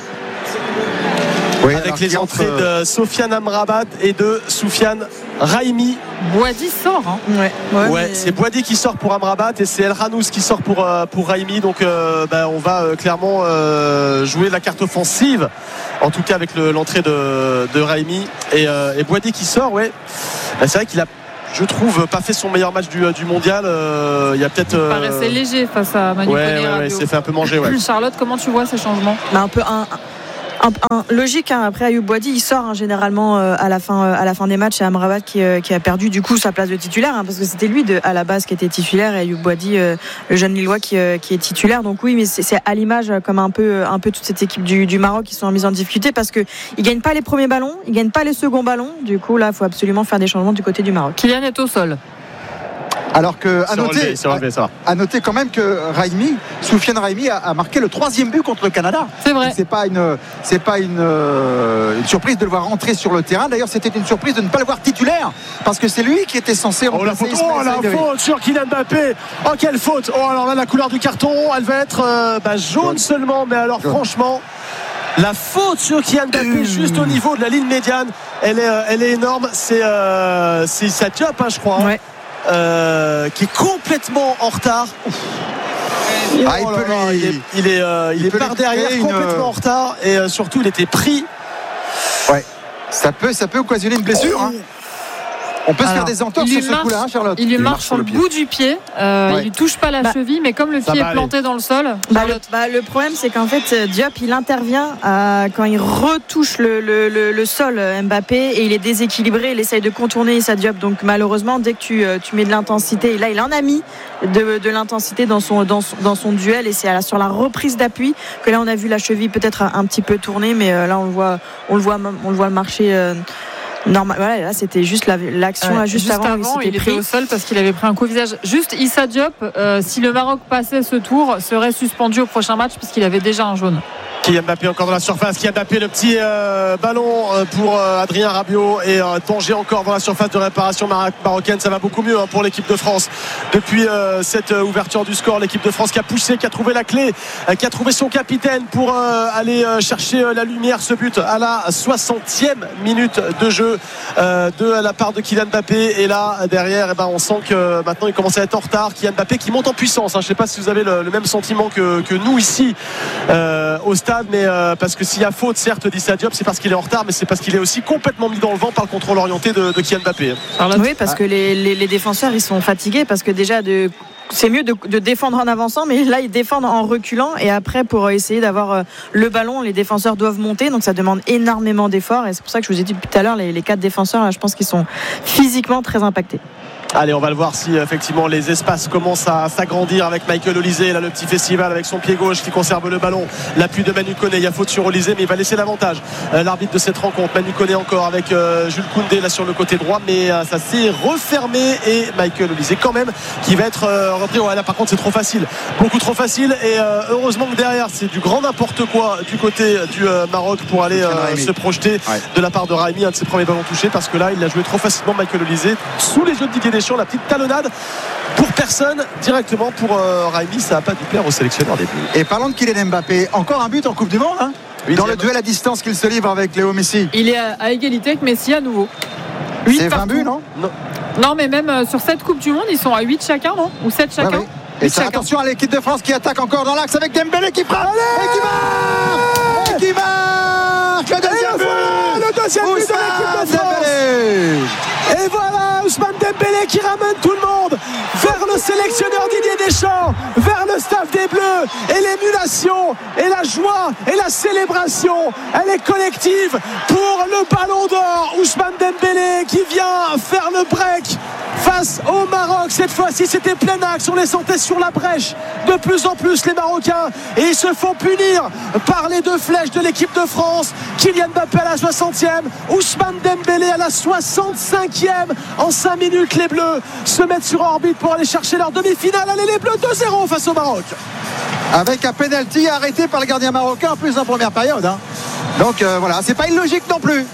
Oui, avec les entrées entre... de Sofiane Amrabat et de Soufiane Raimi. Boadi sort. Hein. Ouais, ouais, ouais mais... c'est Boadi qui sort pour Amrabat et c'est El Ranous qui sort pour, euh, pour Raimi. Donc euh, bah, on va euh, clairement euh, jouer la carte offensive. En tout cas avec le, l'entrée de, de Raimi et, euh, et Boadi qui sort. Ouais. Bah, c'est vrai qu'il a, je trouve, pas fait son meilleur match du, du mondial. Euh, il y a peut-être. Euh... Il paraissait léger face à Manu ouais, Koné. Ouais, ouais, il s'est fait un peu manger. Ouais. Charlotte, comment tu vois ces changements? bah, Un peu un. Un, un, logique hein. Après Ayoub Boadi il sort hein, généralement euh, à la fin euh, à la fin des matchs. C'est Amrabat qui, euh, qui a perdu du coup sa place de titulaire hein, parce que c'était lui de, à la base qui était titulaire et Ayoub Boadi euh, le jeune Lillois qui, euh, qui est titulaire. Donc oui mais c'est, c'est à l'image euh, comme un peu un peu toute cette équipe du, du Maroc qui sont en mise en difficulté parce que ils gagnent pas les premiers ballons, ils gagnent pas les seconds ballons. Du coup là il faut absolument faire des changements du côté du Maroc. Kylian est au sol. Alors que à noter, relevé, c'est relevé, ça. à noter quand même que Raimi, Soufiane Raimi a, a marqué le troisième but contre le Canada. C'est vrai. C'est pas une, c'est pas une, euh, une surprise de le voir rentrer sur le terrain. D'ailleurs, c'était une surprise de ne pas le voir titulaire parce que c'est lui qui était censé remplacer. Oh la faute, oh, la faute sur Kylian Mbappé. Oh quelle faute. Oh alors là la couleur du carton, elle va être euh, bah, jaune, jaune seulement. Mais alors jaune. Franchement. La faute sur Kylian Mbappé mmh. juste au niveau de la ligne médiane, elle est, elle est énorme. C'est, euh, c'est Issa Diop, hein, je crois. Ouais. Euh, qui est complètement en retard. Ah, il, oh peut là, lui... il est, il est, euh, il il est par derrière, une... complètement en retard et euh, surtout il était pris. Ouais. Ça peut, ça peut occasionner une blessure. Hein. On peut Alors, se faire des entorses sur ce marche, coup-là, hein, Charlotte. Il lui il marche, marche sur le, le bout du pied. Euh, ouais. Il lui touche pas la bah, cheville, mais comme le pied est planté aller. dans le sol. Bah, le, bah, le problème, c'est qu'en fait, Diop, il intervient euh, quand il retouche le, le, le, le sol, Mbappé, et il est déséquilibré. Il essaye de contourner Issa Diop. Donc malheureusement, dès que tu, tu mets de l'intensité, et là, il en a mis de, de l'intensité dans son, dans, son, dans son duel, et c'est à la, sur la reprise d'appui que là, on a vu la cheville peut-être un, un petit peu tourner, mais euh, là, on le voit, on le voit, on le voit marcher. Euh, Normal, voilà, là c'était juste la, l'action ouais, là, juste, juste avant, avant il, il était au sol parce qu'il avait pris un coup au visage. Juste Issa Diop, euh, si le Maroc passait ce tour, serait suspendu au prochain match puisqu'il avait déjà un jaune. Kylian Mbappé encore dans la surface, Kylian Mbappé le petit euh, ballon euh, pour euh, Adrien Rabiot et euh, danger encore dans la surface de réparation mar- marocaine. Ça va beaucoup mieux hein, pour l'équipe de France depuis euh, cette euh, ouverture du score. L'équipe de France qui a poussé, qui a trouvé la clé, euh, qui a trouvé son capitaine pour euh, aller euh, chercher euh, la lumière. Ce but à la soixantième minute de jeu euh, de la part de Kylian Mbappé. Et là derrière, eh ben, on sent que maintenant il commence à être en retard. Kylian Mbappé qui monte en puissance. Hein. Je ne sais pas si vous avez le, le même sentiment que, que nous ici euh, au stade. Mais euh, parce que s'il y a faute certes d'Issa Diop, c'est parce qu'il est en retard, mais c'est parce qu'il est aussi complètement mis dans le vent par le contrôle orienté de, de Kylian Mbappé. Oui, parce ah. que les, les, les défenseurs ils sont fatigués parce que déjà de c'est mieux de, de défendre en avançant, mais là ils défendent en reculant et après pour essayer d'avoir le ballon, les défenseurs doivent monter, donc ça demande énormément d'efforts et c'est pour ça que je vous ai dit tout à l'heure les, les quatre défenseurs là, je pense qu'ils sont physiquement très impactés. Allez, on va le voir si effectivement les espaces commencent à s'agrandir avec Michael Olysée. Là, le petit festival avec son pied gauche qui conserve le ballon. L'appui de Manu Koné. Il y a faute sur Olysée, mais il va laisser l'avantage. Euh, l'arbitre de cette rencontre, Manu Koné encore avec euh, Jules Koundé là sur le côté droit, mais euh, ça s'est refermé et Michael Olysée quand même qui va être euh, repris. Ouais, là par contre c'est trop facile, beaucoup trop facile et euh, heureusement que derrière c'est du grand n'importe quoi du côté du euh, Maroc pour aller euh, se projeter ouais. de la part de Raimi, un de ses premiers ballons touchés parce que là il a joué trop facilement Michael Olysée sous les yeux de Didier Deschamps. La petite talonnade pour personne directement pour euh, Raimi, ça n'a pas dû plaire au sélectionneur des Bleus. Et parlons de Kylian Mbappé, encore un but en Coupe du Monde hein oui, dans le duel à distance qu'il se livre avec Léo Messi. Il est à, à égalité avec Messi à nouveau. C'est vingt buts non, non Non mais même euh, sur cette Coupe du Monde ils sont à huit chacun non ou sept chacun ouais, ouais. Et ça, attention à l'équipe de France qui attaque encore dans l'axe avec Dembélé qui frappe et qui marque et qui marque le deuxième but le deuxième but de l'équipe de France. Dembélé. Et voilà Ousmane Dembélé qui ramène tout le monde vers le sélectionneur Didier Deschamps vers le staff des Bleus et l'émulation et la joie et la célébration, elle est collective pour le Ballon d'Or. Ousmane Dembélé qui vient faire le break face au Maroc. Cette fois-ci c'était plein axe, on les sentait sur la brèche de plus en plus les Marocains, et ils se font punir par les deux flèches de l'équipe de France. Kylian Mbappé à la soixantième, Ousmane Dembélé à la soixante-cinquième. En cinq minutes les Bleus se mettent sur orbite pour aller chercher leur demi-finale. Allez les Bleus, deux zéro face au Maroc, avec un penalty arrêté par le gardien marocain en plus en première période, hein. Donc euh, voilà, c'est pas illogique non plus.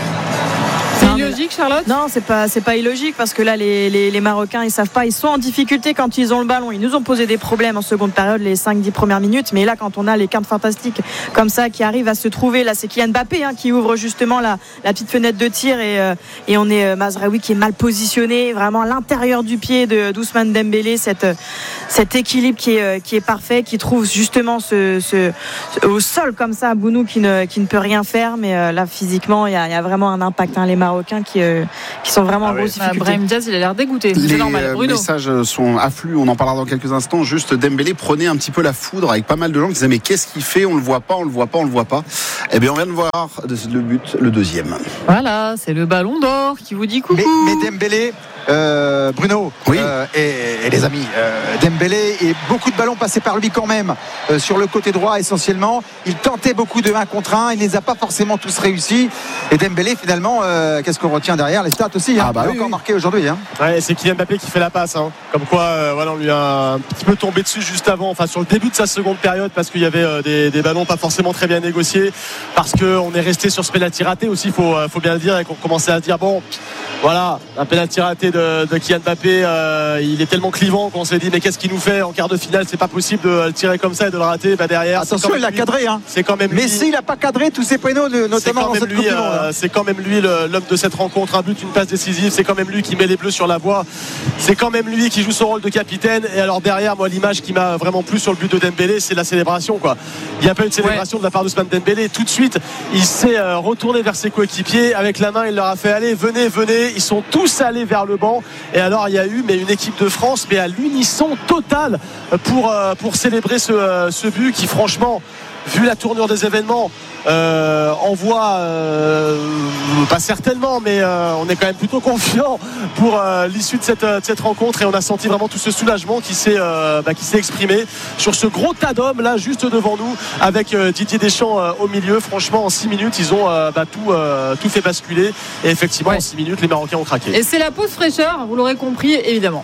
C'est illogique, Charlotte ? Non, c'est pas, c'est pas illogique parce que là, les, les, les Marocains, ils savent pas, ils sont en difficulté quand ils ont le ballon. Ils nous ont posé des problèmes en seconde période, les cinq dix premières minutes. Mais là, quand on a les quintes fantastiques comme ça qui arrivent à se trouver, là, c'est Kylian Mbappé hein, qui ouvre justement la, la petite fenêtre de tir et, euh, et on est euh, Mazraoui qui est mal positionné, vraiment à l'intérieur du pied de d'Ousmane Dembélé, cette, cet équilibre qui est, euh, qui est parfait, qui trouve justement ce, ce, ce, au sol comme ça, Bounou qui ne, qui ne peut rien faire. Mais euh, là, physiquement, il y a, y a vraiment un impact. Hein, les Marocains qui, euh, qui sont vraiment ah en grosse ouais. difficulté. Brahim Diaz, il a l'air dégoûté. Les c'est normal. Bruno. messages sont afflux, on en parlera dans quelques instants. Juste Dembélé prenait un petit peu la foudre avec pas mal de gens qui disaient mais qu'est-ce qu'il fait, on le voit pas, on le voit pas, on le voit pas. Eh bien on vient de voir le but, le deuxième. Voilà, c'est le Ballon d'Or qui vous dit coucou. Mais, mais Dembélé, euh, Bruno oui. euh, et, et les amis, euh, Dembélé et beaucoup de ballons passés par lui quand même euh, sur le côté droit essentiellement. Il tentait beaucoup de un contre un, il ne les a pas forcément tous réussis. Et Dembélé finalement, euh, qu'est-ce qu'on retient derrière les stats aussi, hein, ah bah il a oui, encore oui. marqué aujourd'hui. Hein. Ouais, c'est Kylian Mbappé qui fait la passe. Hein. Comme quoi, euh, voilà, on lui a un petit peu tombé dessus juste avant, enfin sur le début de sa seconde période, parce qu'il y avait euh, des, des ballons pas forcément très bien négociés, parce qu'on est resté sur ce penalty raté aussi, il faut, faut bien le dire, et qu'on commençait à dire bon, voilà, un penalty raté de, de Kylian Mbappé, euh, il est tellement clivant qu'on s'est dit mais qu'est-ce qu'il nous fait en quart de finale, c'est pas possible de le tirer comme ça et de le rater. Bah derrière, attention, il l'a cadré. Hein. C'est quand même. Messi, il a pas cadré tous ses pénaux, notamment dans cette lui, Coupe du Monde. Euh, c'est quand même lui le, l'homme de cette rencontre, un but, une passe décisive. C'est quand même lui qui met les Bleus sur la voie. C'est quand même lui qui joue son rôle de capitaine. Et alors derrière, moi, l'image qui m'a vraiment plu sur le but de Dembélé, c'est la célébration, quoi. Il n'y a pas eu de célébration ouais. de la part d'Ousmane Dembélé. Tout de suite, il s'est euh, retourné vers ses coéquipiers avec la main. Il leur a fait allez, venez, venez. Ils sont tous allés vers le banc. Et alors, il y a eu mais une équipe de France, mais à l'unisson total pour euh, pour célébrer ce euh, ce but qui, franchement, vu la tournure des événements, euh, envoie euh, pas certainement, mais euh, on est quand même plutôt confiant pour euh, l'issue de cette, de cette rencontre, et on a senti vraiment tout ce soulagement qui s'est, euh, bah, qui s'est exprimé sur ce gros tas d'hommes là juste devant nous, avec euh, Didier Deschamps euh, au milieu. Franchement, en six minutes, ils ont euh, bah, tout, euh, tout fait basculer, et effectivement, ouais. en six minutes, les Marocains ont craqué. Et c'est la pause fraîcheur, vous l'aurez compris, évidemment.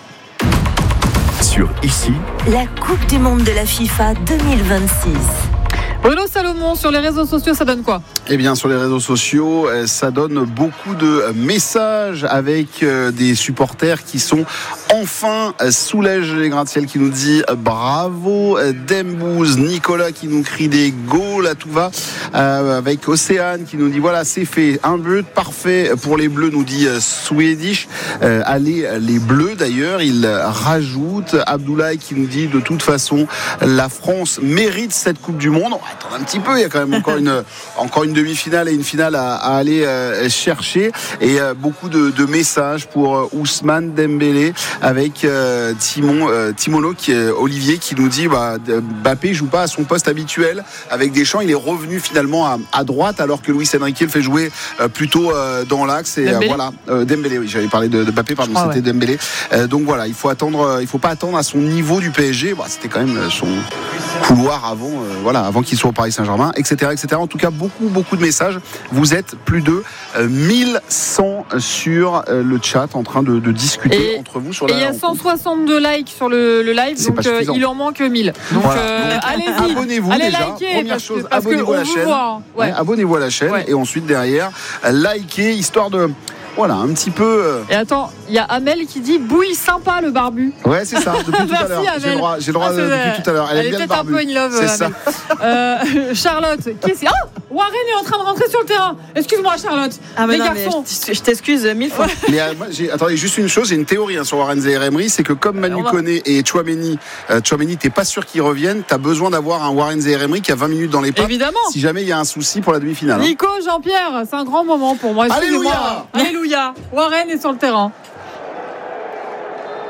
Sur Ici, la Coupe du Monde de la FIFA deux mille vingt-six. Bruno Salomon, sur les réseaux sociaux, ça donne quoi ? Eh bien, sur les réseaux sociaux, ça donne beaucoup de messages avec des supporters qui sont enfin soulagés. Les gratte-ciel qui nous dit bravo, Dembouz, Nicolas qui nous crie des goals à tout va, euh, avec Océane qui nous dit voilà, c'est fait, un but parfait pour les Bleus, nous dit Swedish. Euh, allez, les Bleus d'ailleurs, il rajoute. Abdoulaye qui nous dit de toute façon, la France mérite cette Coupe du Monde. Attends un petit peu, il y a quand même encore une, encore une demi-finale et une finale à, à aller euh, chercher, et euh, beaucoup de, de messages pour euh, Ousmane Dembélé avec euh, Timon, euh, Timono qui est Olivier qui nous dit bah, Mbappé joue pas à son poste habituel avec Deschamps, il est revenu finalement à, à droite alors que Luis Enrique le fait jouer euh, plutôt euh, dans l'axe, et euh, voilà euh, Dembélé, oui, j'avais parlé de, de Mbappé, pardon, ah, c'était ouais. Dembélé, euh, donc voilà, il faut attendre, euh, il faut pas attendre à son niveau du P S G, bah, c'était quand même son couloir avant, euh, voilà, avant qu'il soit au Paris Saint-Germain, et cetera, et cetera. En tout cas, beaucoup, beaucoup de messages. Vous êtes plus de euh, mille cent sur euh, le chat en train de, de discuter et, entre vous sur la. Et il y a cent soixante-deux likes sur le, le live, c'est donc euh, il en manque mille. Donc, voilà. euh, donc allez-y, abonnez-vous allez déjà. liker, Première parce chose, que, parce abonnez-vous à la chaîne. Voit, ouais. Ouais, abonnez-vous à la chaîne, ouais. Et ensuite derrière, likez, histoire de. Voilà, un petit peu. Euh... Et attends, il y a Amel qui dit bouille sympa le barbu. Ouais, c'est ça, depuis tout à l'heure. J'ai le droit, j'ai le droit ah, de, depuis tout à l'heure. Elle, elle est bien peut-être un peu in love. C'est ça. Euh, Charlotte, qu'est-ce que. Oh, Warren est en train de rentrer sur le terrain. Excuse-moi, Charlotte. Ah, mais les non, garçons. Mais je t'excuse mille fois. Mais euh, moi, j'ai, attendez, juste une chose, j'ai une théorie hein, sur Warren Zaïre-Emery, c'est que comme Manu va... Koné et Tchouaméni, euh, Tchouaméni, t'es pas sûr qu'ils reviennent, t'as besoin d'avoir un Warren Zaïre-Emery qui a vingt minutes dans les pattes. Évidemment. Si jamais il y a un souci pour la demi-finale. Nico, hein. Jean-Pierre, c'est un grand moment pour moi. Alléluia. Alléluia. Warren est sur le terrain.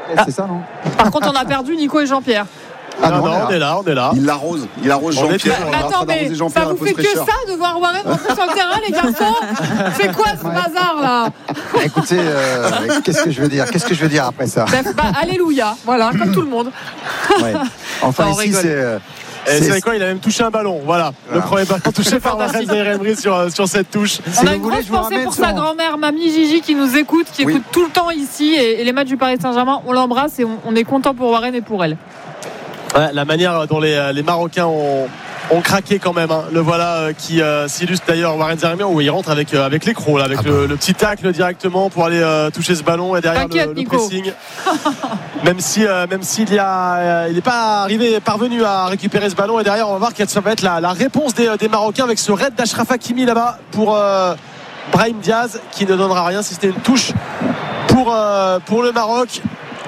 Ah. C'est ça, non? Par contre, on a perdu Nico et Jean-Pierre. Ah non, non, on est là, on est là. Il l'arrose, il arrose Jean-Pierre. Mais attends, mais ça vous fait que ça de voir Warren rentrer sur le terrain, les garçons? C'est quoi ce bazar là? Écoutez, euh, qu'est-ce que je veux dire? Qu'est-ce que je veux dire après ça? Bah, alléluia, voilà, comme tout le monde. Ouais. Enfin, enfin ici, c'est. Euh, Et c'est quoi? Il a même touché un ballon. Voilà, voilà. Le premier ballon touché par Warren Zaïre-Emery sur, sur cette touche. On si a une voulez, grosse pensée pour son... sa grand-mère, Mamie Gigi, qui nous écoute, qui oui. écoute tout le temps ici. Et, et les matchs du Paris Saint-Germain, on l'embrasse et on, on est content pour Warren et pour elle. Ouais, la manière dont les, les Marocains ont, ont craqué quand même, hein. Le voilà euh, qui euh, s'illustre d'ailleurs Warren Zaïre-Emery où il rentre avec, euh, avec l'écrou, là, avec ah le, bah. le petit tacle directement pour aller euh, toucher ce ballon et derrière le, le pressing. Même si euh, même s'il y a euh, il n'est pas arrivé parvenu à récupérer ce ballon et derrière on va voir que ça va être la, la réponse des, des Marocains avec ce raid d'Achraf Hakimi là-bas pour euh, Brahim Diaz qui ne donnera rien si c'était une touche pour, euh, pour le Maroc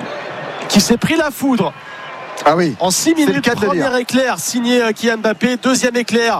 qui s'est pris la foudre. Ah oui. En six minutes, premier éclair signé Kylian Mbappé, deuxième éclair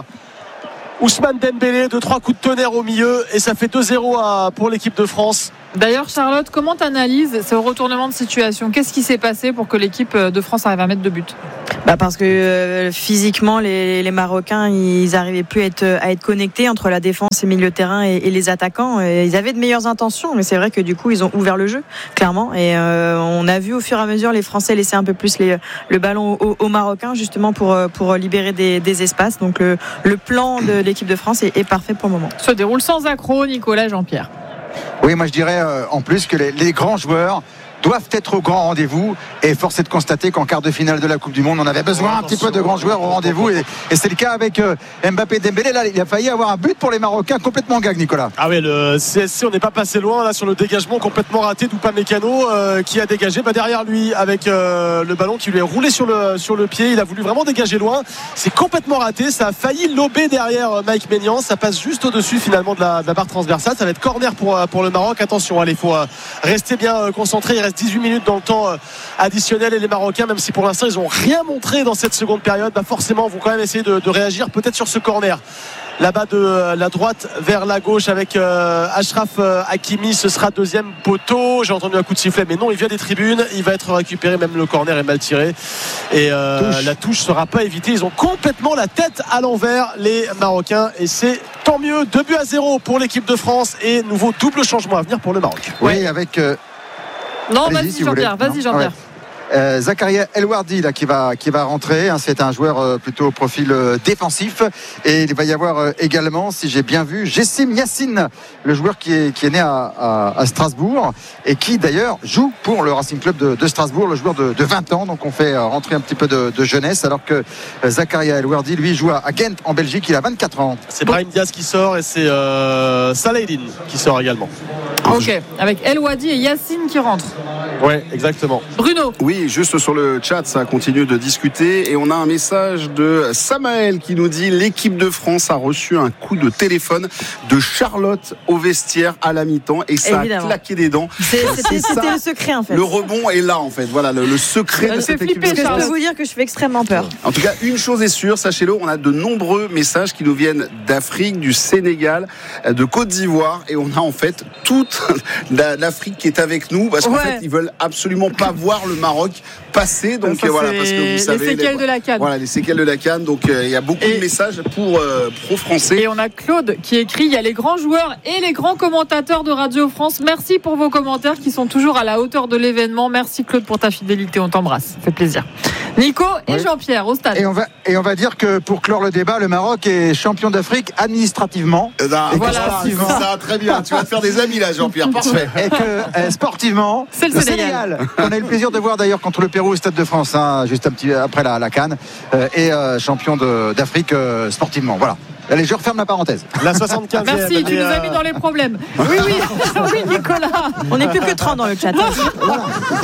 Ousmane Dembélé, deux trois coups de tonnerre au milieu et ça fait deux zéro pour l'équipe de France. D'ailleurs Charlotte, comment tu analyses ce retournement de situation? Qu'est-ce qui s'est passé pour que l'équipe de France arrive à mettre deux buts? Bah parce que euh, physiquement les, les Marocains ils arrivaient plus à être, à être connectés entre la défense et le milieu de terrain et, et les attaquants. Et ils avaient de meilleures intentions mais c'est vrai que du coup ils ont ouvert le jeu clairement et euh, on a vu au fur et à mesure les Français laisser un peu plus les, le ballon aux, aux Marocains justement pour, pour libérer des, des espaces. Donc le, le plan de l'équipe de France est, est parfait pour le moment. Se déroule sans accroc. Nicolas, Jean-Pierre. Oui, moi je dirais euh, en plus que les, les grands joueurs doivent être au grand rendez-vous et force est de constater qu'en quart de finale de la Coupe du Monde on avait besoin oh, un petit peu de grands joueurs au rendez-vous et, et c'est le cas avec euh, Mbappé et Dembélé. Là il a failli avoir un but pour les Marocains complètement gag, Nicolas. Ah oui, le C S C on n'est pas passé loin là sur le dégagement complètement raté d'Upamecano euh, qui a dégagé bah, derrière lui avec euh, le ballon qui lui est roulé sur le, sur le pied. Il a voulu vraiment dégager loin, c'est complètement raté, ça a failli lober derrière euh, Mike Maignan, ça passe juste au-dessus finalement de la, de la barre transversale. Ça va être corner pour, pour le Maroc. Attention, allez, il faut euh, rester bien euh, concentré. Il reste dix-huit minutes dans le temps additionnel et les Marocains, même si pour l'instant ils n'ont rien montré dans cette seconde période, bah forcément vont quand même essayer de, de réagir peut-être sur ce corner là-bas de la droite vers la gauche avec euh, Achraf euh, Hakimi. Ce sera deuxième poteau. J'ai entendu un coup de sifflet mais non, il vient des tribunes, il va être récupéré, même le corner est mal tiré et euh, touche. La touche sera pas évitée. Ils ont complètement la tête à l'envers les Marocains et c'est tant mieux. Deux buts à zéro pour l'équipe de France et nouveau double changement à venir pour le Maroc. Oui, ouais. avec euh... Non, vas-y si Jean-Pierre, vas-y Jean-Pierre. Euh, Zakaria El Wardi là, qui, va, qui va rentrer, hein, c'est un joueur euh, plutôt au profil euh, défensif et il va y avoir euh, également, si j'ai bien vu, Jessim Yassine, le joueur qui est, qui est né à, à, à Strasbourg et qui d'ailleurs joue pour le Racing Club de, de Strasbourg, le joueur de, de vingt ans, donc on fait euh, rentrer un petit peu de, de jeunesse alors que euh, Zakaria El Wardi lui joue à, à Ghent en Belgique, il a vingt-quatre ans. C'est Brahim Diaz qui sort et c'est euh, Salahedine qui sort également. Ok, avec El Wadi et Yassine qui rentrent. Ouais, exactement. Bruno. Oui, juste sur le chat, ça continue de discuter et on a un message de Samaël qui nous dit l'équipe de France a reçu un coup de téléphone de Charlotte au vestiaire à la mi-temps et ça Évidemment. a claqué des dents. C'est, c'était, ça, c'était le secret en fait. Le rebond est là en fait. Voilà le, le secret de cette équipe de France. Je peux vous dire que je fais extrêmement peur. En tout cas, une chose est sûre, sachez-le, on a de nombreux messages qui nous viennent d'Afrique, du Sénégal, de Côte d'Ivoire et on a en fait toute l'Afrique qui est avec nous parce qu'en ouais. fait ils veulent absolument pas voir le Maroc passer. Donc ça, voilà, parce que vous savez les séquelles les, de la CAN. Voilà, les séquelles de la CAN. Donc il euh, y a beaucoup et, de messages pour euh, pro français. Et on a Claude qui écrit il y a les grands joueurs et les grands commentateurs de Radio France. Merci pour vos commentaires qui sont toujours à la hauteur de l'événement. Merci Claude pour ta fidélité. On t'embrasse. Ça fait plaisir. Nico et oui. Jean-Pierre au stade. Et on va et on va dire que pour clore le débat, le Maroc est champion d'Afrique administrativement. Euh, non, voilà, ça, ça très bien. Tu vas te faire des amis là, Jean-Pierre. Parfait. Et que euh, sportivement, c'est le, le Sénégal. Sénégal, qu'on a eu le plaisir de voir d'ailleurs contre le Pérou au Stade de France, hein, juste un petit après la, la CAN, euh, et euh, champion de, d'Afrique euh, sportivement. Voilà. Allez, je referme la parenthèse. La soixante-quinzième. Merci, tu nous as mis dans les problèmes. Oui, oui, oui, Nicolas. On n'est plus que trente dans le chat. Voilà.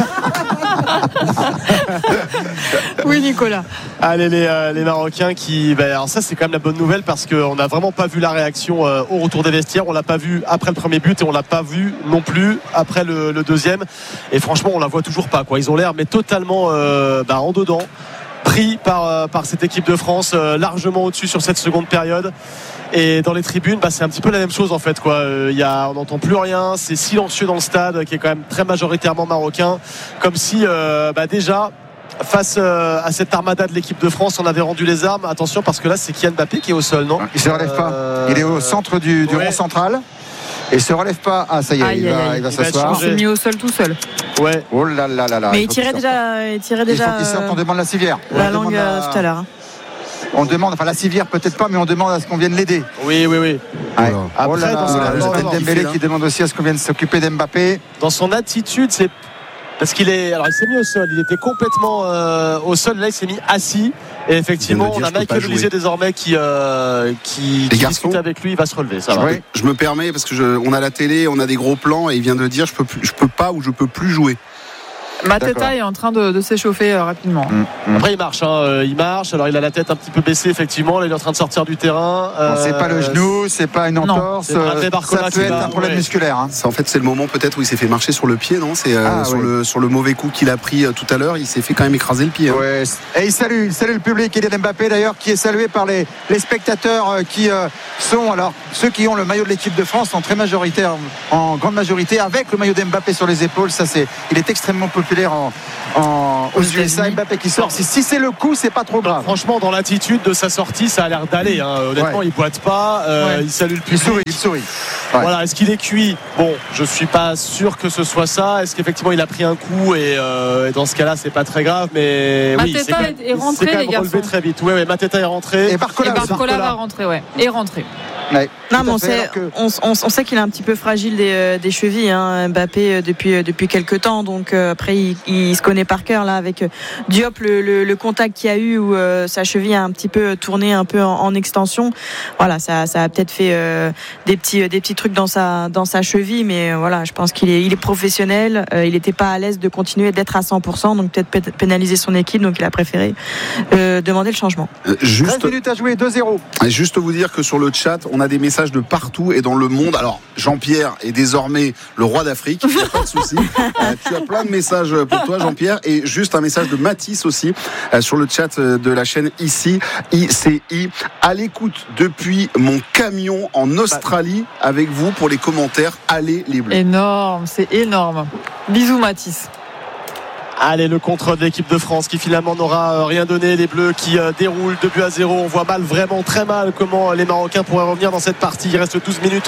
Oui, Nicolas. Allez, les, euh, les Marocains qui. Ben, alors, ça, c'est quand même la bonne nouvelle parce qu'on n'a vraiment pas vu la réaction euh, au retour des vestiaires. On l'a pas vu après le premier but et on l'a pas vu non plus après le, le deuxième. Et franchement, on la voit toujours pas, quoi. Ils ont l'air, mais totalement euh, ben, en dedans. Pris par, euh, par cette équipe de France euh, largement au-dessus sur cette seconde période Et dans les tribunes, bah, c'est un petit peu la même chose en fait, quoi. Euh, y a, on n'entend plus rien, c'est silencieux dans le stade qui est quand même très majoritairement marocain, comme si euh, bah, déjà face euh, à cette armada de l'équipe de France on avait rendu les armes. Attention parce que là c'est Kylian Mbappé qui est au sol, non? Il se relève pas, euh... il est au centre du, du ouais. rond central et il se relève pas. Ah ça y est, aïe, il, aïe, va, aïe. il va il s'asseoir. Il s'est mis au sol tout seul. Ouais. Oh là là là là. Mais il tirait déjà, il tirait déjà. Il faut qu'il sorte, on demande la civière. La langue euh, tout à l'heure. On demande, enfin la civière peut-être pas, mais on demande à ce qu'on vienne l'aider. Oui, oui, oui. Ouais. Après, oh là là, Ousmane Dembélé qui demande aussi à ce qu'on vienne s'occuper d'Mbappé. Dans son attitude, c'est parce qu'il est, alors il s'est mis au sol, il était complètement euh, au sol. Là, il s'est mis assis. Et effectivement, on a Michael Olise désormais qui euh, qui, qui discute avec lui. Il va se relever. Ça va. Oui. Je me permets parce que je, on a la télé, on a des gros plans et il vient de dire je peux plus, je peux pas ou je peux plus jouer. Mateta est en train de, de s'échauffer euh, rapidement. Mmh, mmh. Après il marche, hein. il marche. Alors il a la tête un petit peu baissée effectivement. Là, il est en train de sortir du terrain. Euh, c'est pas le genou, c'est pas une entorse. Ça peut être un problème ouais. musculaire. Hein. En fait, c'est le moment peut-être où il s'est fait marcher sur le pied, non? C'est euh, ah, sur oui. le sur le mauvais coup qu'il a pris euh, tout à l'heure. Il s'est fait quand même écraser le pied. Hein. Ouais. Et il salue, il salue le public. Kylian Mbappé d'ailleurs, qui est salué par les les spectateurs euh, qui euh, sont alors ceux qui ont le maillot de l'équipe de France sont très majoritaires, en grande majorité avec le maillot d'Mbappé sur les épaules. Ça c'est, il est extrêmement populaire en En, aux U S A. Mbappé qui sort. Si, si c'est le coup, c'est pas trop grave. Franchement, dans l'attitude de sa sortie, ça a l'air d'aller. Hein. Honnêtement, ouais. il boite pas. Euh, ouais. Il salue le public. Il sourit. Il sourit. Ouais. Voilà. Est-ce qu'il est cuit? Bon, je suis pas sûr que ce soit ça. Est-ce qu'effectivement il a pris un coup et, euh, et dans ce cas-là, c'est pas très grave. Mais Mateta oui, c'est quand même, est rentré, c'est les gars. Relevé très vite. Ouais, ouais. Mateta est rentré. Et Barcola, et Barcola va rentrer, ouais. Et rentrer. Ouais, non, mais on sait, que... on, on, on sait qu'il est un petit peu fragile des, des chevilles, hein, Mbappé depuis depuis quelques temps. Donc euh, après, il, il se connaît par cœur là avec Diop, le, le, le contact qu'il y a eu où euh, sa cheville a un petit peu tourné un peu en, en extension. Voilà, ça, ça a peut-être fait euh, des petits des petits trucs dans sa dans sa cheville, mais euh, voilà, je pense qu'il est il est professionnel. Euh, il n'était pas à l'aise de continuer d'être à cent pour cent, donc peut-être pénaliser son équipe. Donc il a préféré euh, demander le changement. Euh, juste treize minutes à jouer, deux zéro. Juste vous dire que sur le chat, on a des messages de partout et dans le monde. Alors Jean-Pierre est désormais le roi d'Afrique, il n'y a pas de souci. Euh, tu as plein de messages pour toi, Jean-Pierre, et juste un message de Mathis aussi euh, sur le chat de la chaîne ici I C I. À l'écoute depuis mon camion en Australie avec vous pour les commentaires. Allez les Bleus. Énorme, c'est énorme. Bisous Mathis. Allez, le contre de l'équipe de France qui finalement n'aura rien donné. Les Bleus qui euh, déroulent deux buts à zéro. On voit mal, vraiment très mal comment les Marocains pourraient revenir dans cette partie. Il reste douze minutes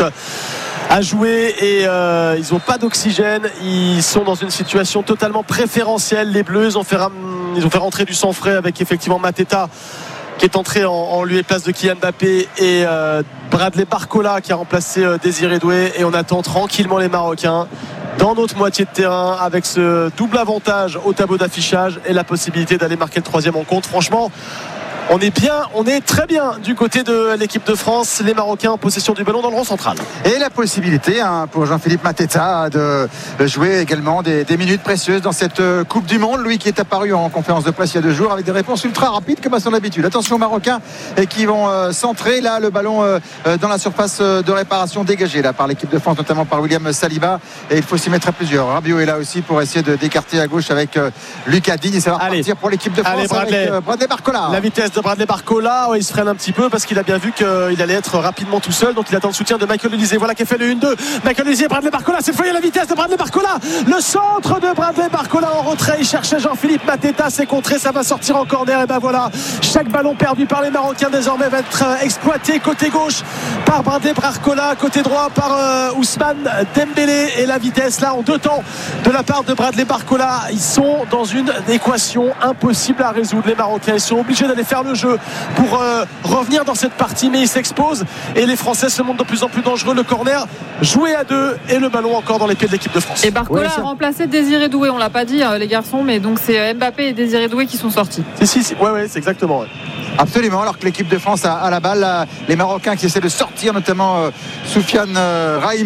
à jouer et euh, ils n'ont pas d'oxygène. Ils sont dans une situation totalement préférentielle. Les Bleus, ils ont fait, ram... ils ont fait rentrer du sang frais avec effectivement Mateta qui est entré en, en lieu et place de Kylian Mbappé et euh, Bradley Barcola qui a remplacé euh, Désiré Doué. Et on attend tranquillement les Marocains dans notre moitié de terrain avec ce double avantage au tableau d'affichage et la possibilité d'aller marquer le troisième en compte. Franchement, on est bien, on est très bien du côté de l'équipe de France. Les Marocains en possession du ballon dans le rond central. Et la possibilité hein, pour Jean-Philippe Mateta de jouer également des, des minutes précieuses dans cette Coupe du Monde. Lui qui est apparu en conférence de presse il y a deux jours avec des réponses ultra rapides comme à son habitude. Attention aux Marocains et qui vont euh, centrer là le ballon euh, dans la surface de réparation dégagée là par l'équipe de France, notamment par William Saliba. Et il faut s'y mettre à plusieurs. Rabiot est là aussi pour essayer de d'écarter à gauche avec euh, Lucas Digne. Et ça va Allez. repartir pour l'équipe de France. Allez, Bradley. avec euh, Bradley Barcola. La vitesse de Bradley Barcola, ouais, il se freine un petit peu parce qu'il a bien vu qu'il allait être rapidement tout seul, donc il attend le soutien de Michael Olise. Voilà qui a fait le un deux. Michael Olise, Bradley Barcola, c'est foyer la vitesse de Bradley Barcola. Le centre de Bradley Barcola en retrait. Il cherchait Jean-Philippe Mateta, c'est contré, ça va sortir en corner. Et ben voilà, chaque ballon perdu par les Marocains désormais va être exploité côté gauche par Bradley Barcola, côté droit par euh, Ousmane Dembélé. Et la vitesse là en deux temps de la part de Bradley Barcola. Ils sont dans une équation impossible à résoudre. Les Marocains, ils sont obligés d'aller faire le jeu pour euh, revenir dans cette partie, mais ils s'exposent et les Français se montrent de plus en plus dangereux. Le corner joué à deux et le ballon encore dans les pieds de l'équipe de France. Et Barcola ouais, a remplacé Désiré Doué, on l'a pas dit les garçons, mais donc c'est Mbappé et Désiré Doué qui sont sortis. Si si, si. ouais ouais c'est exactement ouais. Absolument, alors que l'équipe de France a, a la balle, là, les Marocains qui essaient de sortir, notamment euh, Soufiane euh, Raimi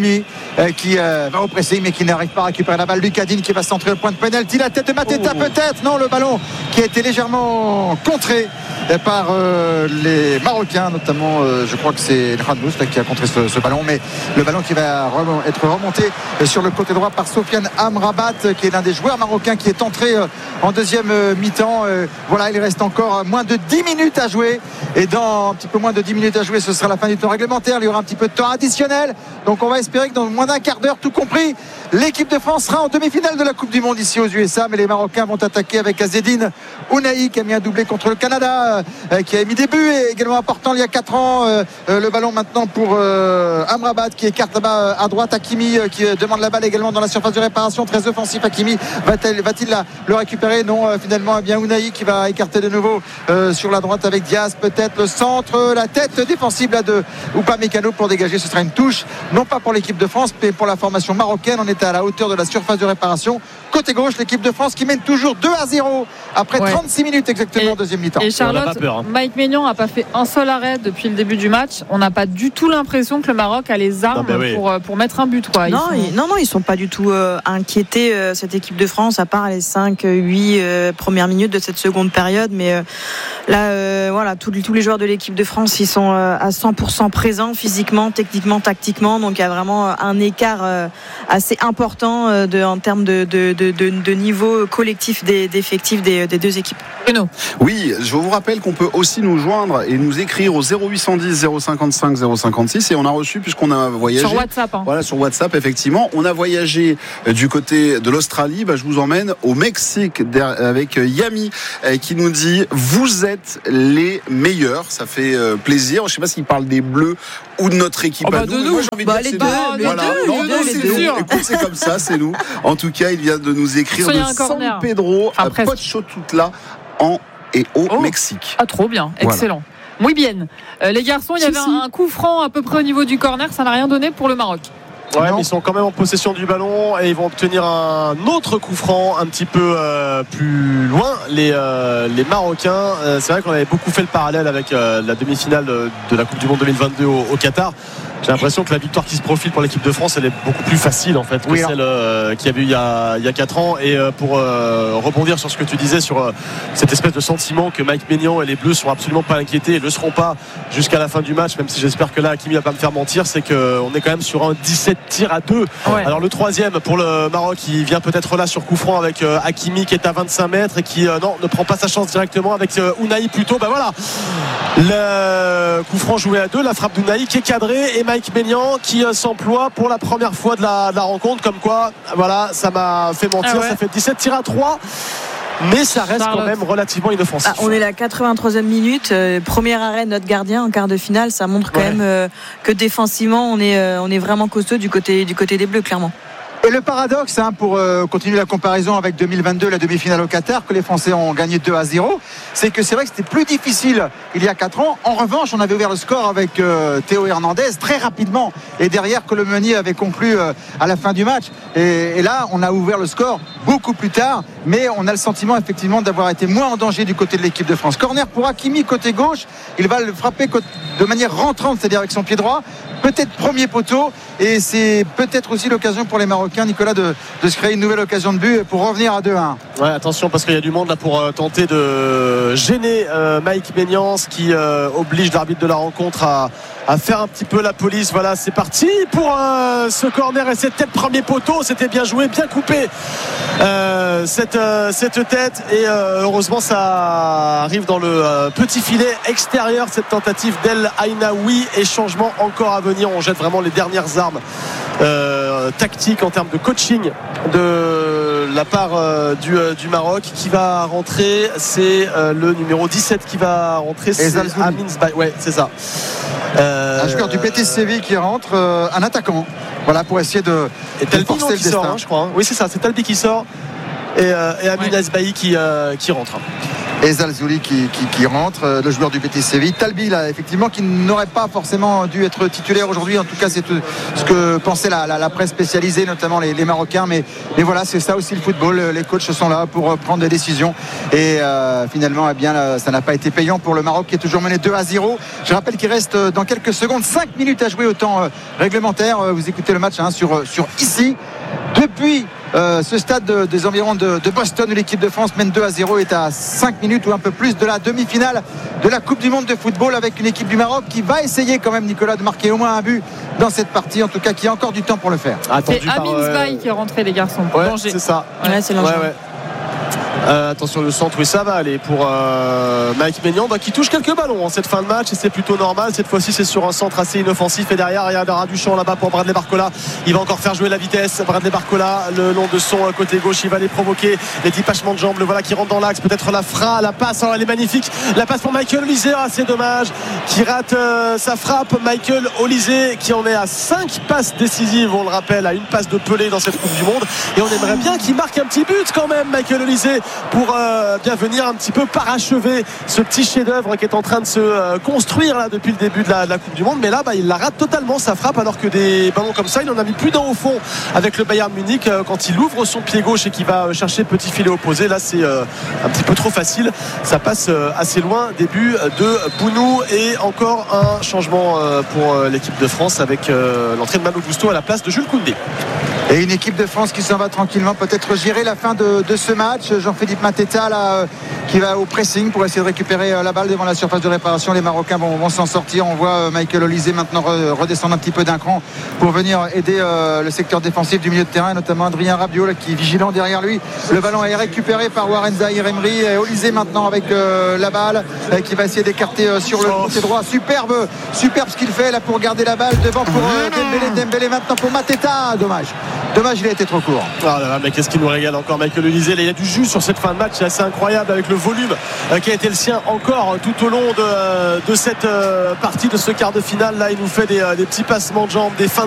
qui va au pressing mais qui n'arrive pas à récupérer la balle. Lucadine qui va centrer le point de pénalty. La tête de Mateta, oh. peut-être. Non, le ballon qui a été légèrement contré par euh, les Marocains, notamment euh, je crois que c'est Radous qui a contré ce, ce ballon, mais le ballon qui va re- être remonté sur le côté droit par Sofiane Amrabat, qui est l'un des joueurs marocains qui est entré euh, en deuxième euh, mi-temps. Euh, voilà, il reste encore moins de dix minutes à jouer, et dans un petit peu moins de dix minutes à jouer, ce sera la fin du temps réglementaire. Il y aura un petit peu de temps additionnel, donc on va espérer que dans moins d'un quart d'heure, tout compris, l'équipe de France sera en demi-finale de la Coupe du Monde ici aux U S A. Mais les Marocains vont attaquer avec Azzedine Ounahi qui a mis un doublé contre le Canada, euh, qui a mis des buts, et également important il y a quatre ans. Euh, euh, le ballon maintenant pour euh, Amrabat qui écarte là-bas à droite. Hakimi euh, qui demande la balle également dans la surface de réparation, très offensif. Hakimi va-t-il, va-t-il la, le récupérer? Non, euh, finalement eh bien Ounahi qui va écarter de nouveau euh, sur la droite avec Diaz, peut-être le centre, la tête défensive là de Upamecano pour dégager. Ce sera une touche, non pas pour l'équipe de France mais pour la formation marocaine. On était à la hauteur de la surface de réparation. Côté gauche, l'équipe de France qui mène toujours deux à zéro après ouais. trente-six minutes exactement, et, deuxième mi-temps. Et Charlotte, peur, hein. Mike Maignan n'a pas fait un seul arrêt depuis le début du match. On n'a pas du tout l'impression que le Maroc a les armes non, oui. pour, pour mettre un but. Quoi. Non, sont... ils, non, non, ils ne sont pas du tout euh, inquiétés, euh, cette équipe de France, à part les cinq huit euh, premières minutes de cette seconde période. Mais euh, là, euh, voilà, tous, tous les joueurs de l'équipe de France, ils sont euh, à cent pour cent présents physiquement, techniquement, tactiquement. Donc il y a vraiment un écart euh, assez important euh, de, en termes de, de, de, de, de niveau collectif des, d'effectifs des, des deux équipes. Bruno. Oui, je vous rappelle qu'on peut aussi nous joindre et nous écrire au zéro huit cent dix zéro cinquante-cinq zéro cinquante-six, et on a reçu, puisqu'on a voyagé sur WhatsApp. Hein. Voilà, sur WhatsApp, effectivement. On a voyagé du côté de l'Australie. Bah, je vous emmène au Mexique avec Yami qui nous dit: vous êtes les meilleurs. Ça fait plaisir. Je ne sais pas s'il parle des Bleus ou de notre équipe oh bah à nous. De nous. Moi, j'ai envie bah, de dire les c'est deux, nous. les Voilà. deux, Non, les non, deux, c'est les nous. deux. Écoute, c'est comme ça, c'est nous. En tout cas, il vient de nous écrire de San Pedro à enfin, Pochotutla en et au oh. Mexique. Ah, trop bien, excellent. Voilà. Muy bien. Euh, les garçons, il y avait si, un, un coup franc à peu près au niveau du corner, ça n'a rien donné pour le Maroc. Ouais, mais ils sont quand même en possession du ballon et ils vont obtenir un autre coup franc un petit peu euh, plus loin. Les, euh, les Marocains, euh, c'est vrai qu'on avait beaucoup fait le parallèle avec euh, la demi-finale de, de la Coupe du Monde deux mille vingt-deux au, au Qatar. J'ai l'impression que la victoire qui se profile pour l'équipe de France, elle est beaucoup plus facile en fait que oui, celle euh, qu'il y avait eu il y a, il y a quatre ans. Et euh, pour euh, rebondir sur ce que tu disais sur euh, cette espèce de sentiment que Mike Maignan et les Bleus sont absolument pas inquiétés et ne le seront pas jusqu'à la fin du match, même si j'espère que là Hakimi va pas me faire mentir, c'est qu'on est quand même sur un dix-sept tirs à deux. Ouais. Alors le troisième pour le Maroc, il vient peut-être là sur coup franc avec euh, Hakimi qui est à vingt-cinq mètres et qui euh, non, ne prend pas sa chance directement avec euh, Ounahi plutôt. Ben voilà, le coup franc joué à deux, la frappe d'Ounahi qui est cadrée et Mike Maignan qui euh, s'emploie pour la première fois de la, de la rencontre, comme quoi voilà, ça m'a fait mentir. Ah ouais. Ça fait dix-sept tirs à trois, mais ça reste Charlotte. Quand même relativement inoffensif. Ah, on est la quatre-vingt-troisième minute, euh, premier arrêt de notre gardien en quart de finale, ça montre quand ouais. même euh, que défensivement on est, euh, on est vraiment costaud du côté, du côté des Bleus, clairement. Et le paradoxe, hein, pour euh, continuer la comparaison avec deux mille vingt-deux, la demi-finale au Qatar, que les Français ont gagné deux à zéro, c'est que c'est vrai que c'était plus difficile il y a quatre ans. En revanche, on avait ouvert le score avec euh, Théo Hernandez très rapidement. Et derrière, Colomani avait conclu euh, à la fin du match. Et, et là, on a ouvert le score beaucoup plus tard. Mais on a le sentiment effectivement d'avoir été moins en danger du côté de l'équipe de France. Corner pour Hakimi, côté gauche. Il va le frapper de manière rentrante, c'est-à-dire avec son pied droit. Peut-être premier poteau. Et c'est peut-être aussi l'occasion pour les Marocains, Nicolas, de, de se créer une nouvelle occasion de but pour revenir à deux à un. Ouais, attention parce qu'il y a du monde là pour euh, tenter de gêner euh, Mike Maignan, ce qui euh, oblige l'arbitre de la rencontre à, à faire un petit peu la police. Voilà, c'est parti pour euh, ce corner et cette tête premier poteau. C'était bien joué, bien coupé euh, cette, euh, cette tête et euh, heureusement ça arrive dans le euh, petit filet extérieur, cette tentative d'El Ainaoui, et changement encore à venir. On jette vraiment les dernières armes Euh, tactique en termes de coaching de la part euh, du, euh, du Maroc. Qui va rentrer, c'est euh, le numéro dix-sept qui va rentrer, c'est Amin Zbaï. Ouais, c'est ça. Euh, un joueur du P T S Séville qui rentre, euh, un attaquant. Voilà, pour essayer de, et de forcer le destin. Sort, hein, je crois. Hein. Oui, c'est ça, c'est Talbi qui sort et, euh, et Amin ouais. Zbaï qui, euh, qui rentre. et Zalzouli qui, qui, qui rentre, le joueur du Betis Séville. Talbi là, effectivement, qui n'aurait pas forcément dû être titulaire aujourd'hui. En tout cas, c'est tout ce que pensait la, la, la presse spécialisée, notamment les, les Marocains. Mais, mais voilà, c'est ça aussi le football. Les coachs sont là pour prendre des décisions. Et euh, finalement, eh bien, là, ça n'a pas été payant pour le Maroc qui est toujours mené deux à zéro. Je rappelle qu'il reste dans quelques secondes cinq minutes à jouer au temps réglementaire. Vous écoutez le match hein, sur, sur ici. Depuis Euh, ce stade de, des environs de, de Boston où l'équipe de France mène deux à zéro est à cinq minutes ou un peu plus de la demi-finale de la Coupe du Monde de football avec une équipe du Maroc qui va essayer quand même, Nicolas, de marquer au moins un but dans cette partie, en tout cas qui a encore du temps pour le faire. C'est Amin Zbaï euh... qui est rentré, les garçons. Ouais, c'est ça. Ouais, c'est l'enjeu. Ouais, ouais. Euh, attention le centre, oui ça va aller pour euh, Mike Maignan bah, qui touche quelques ballons en cette fin de match et c'est plutôt normal. Cette fois-ci c'est sur un centre assez inoffensif et derrière il y a Duchamp là-bas pour Bradley Barcola. Il va encore faire jouer la vitesse. Bradley Barcola le long de son côté gauche, il va les provoquer, les dépêchements de jambes, le voilà qui rentre dans l'axe, peut-être la frappe, la passe, oh, elle est magnifique, la passe pour Michael Olise, ah, c'est dommage qui rate euh, sa frappe. Michael Olise qui en est à cinq passes décisives, on le rappelle, à une passe de Pelé dans cette Coupe du Monde et on aimerait bien qu'il marque un petit but quand même, Michael Olise, pour euh, bien venir un petit peu parachever ce petit chef-d'œuvre qui est en train de se euh, construire là depuis le début de la, de la Coupe du Monde. Mais là bah, il la rate totalement sa frappe, alors que des ballons comme ça il en a mis plus d'un au fond avec le Bayern Munich euh, quand il ouvre son pied gauche et qu'il va chercher petit filet opposé. Là c'est euh, un petit peu trop facile, ça passe euh, assez loin. Début de Bounou et encore un changement euh, pour euh, l'équipe de France avec euh, l'entrée de Malo Gusto à la place de Jules Koundé. Et une équipe de France qui s'en va tranquillement peut-être gérer la fin de, de ce match. Jean-Philippe Mateta là, euh, qui va au pressing pour essayer de récupérer euh, la balle devant la surface de réparation. Les Marocains vont, vont s'en sortir. On voit euh, Michael Olise maintenant re, redescendre un petit peu d'un cran pour venir aider euh, le secteur défensif du milieu de terrain, notamment Adrien Rabiot là, qui est vigilant derrière lui. Le ballon est récupéré par Warren Zahir Emery. Et Olise maintenant avec euh, la balle euh, qui va essayer d'écarter euh, sur le côté droit. Superbe, superbe ce qu'il fait là pour garder la balle devant pour euh, Dembélé. Dembélé maintenant pour Mateta. Dommage. Dommage, il a été trop court. Oh là là, mais qu'est-ce qu'il nous régale encore, Michael Olise. Il y a du jus sur cette fin de match, c'est assez incroyable avec le volume euh, qui a été le sien encore tout au long de, de cette euh, partie, de ce quart de finale. Là, il nous fait des, des petits passements de jambes, des fins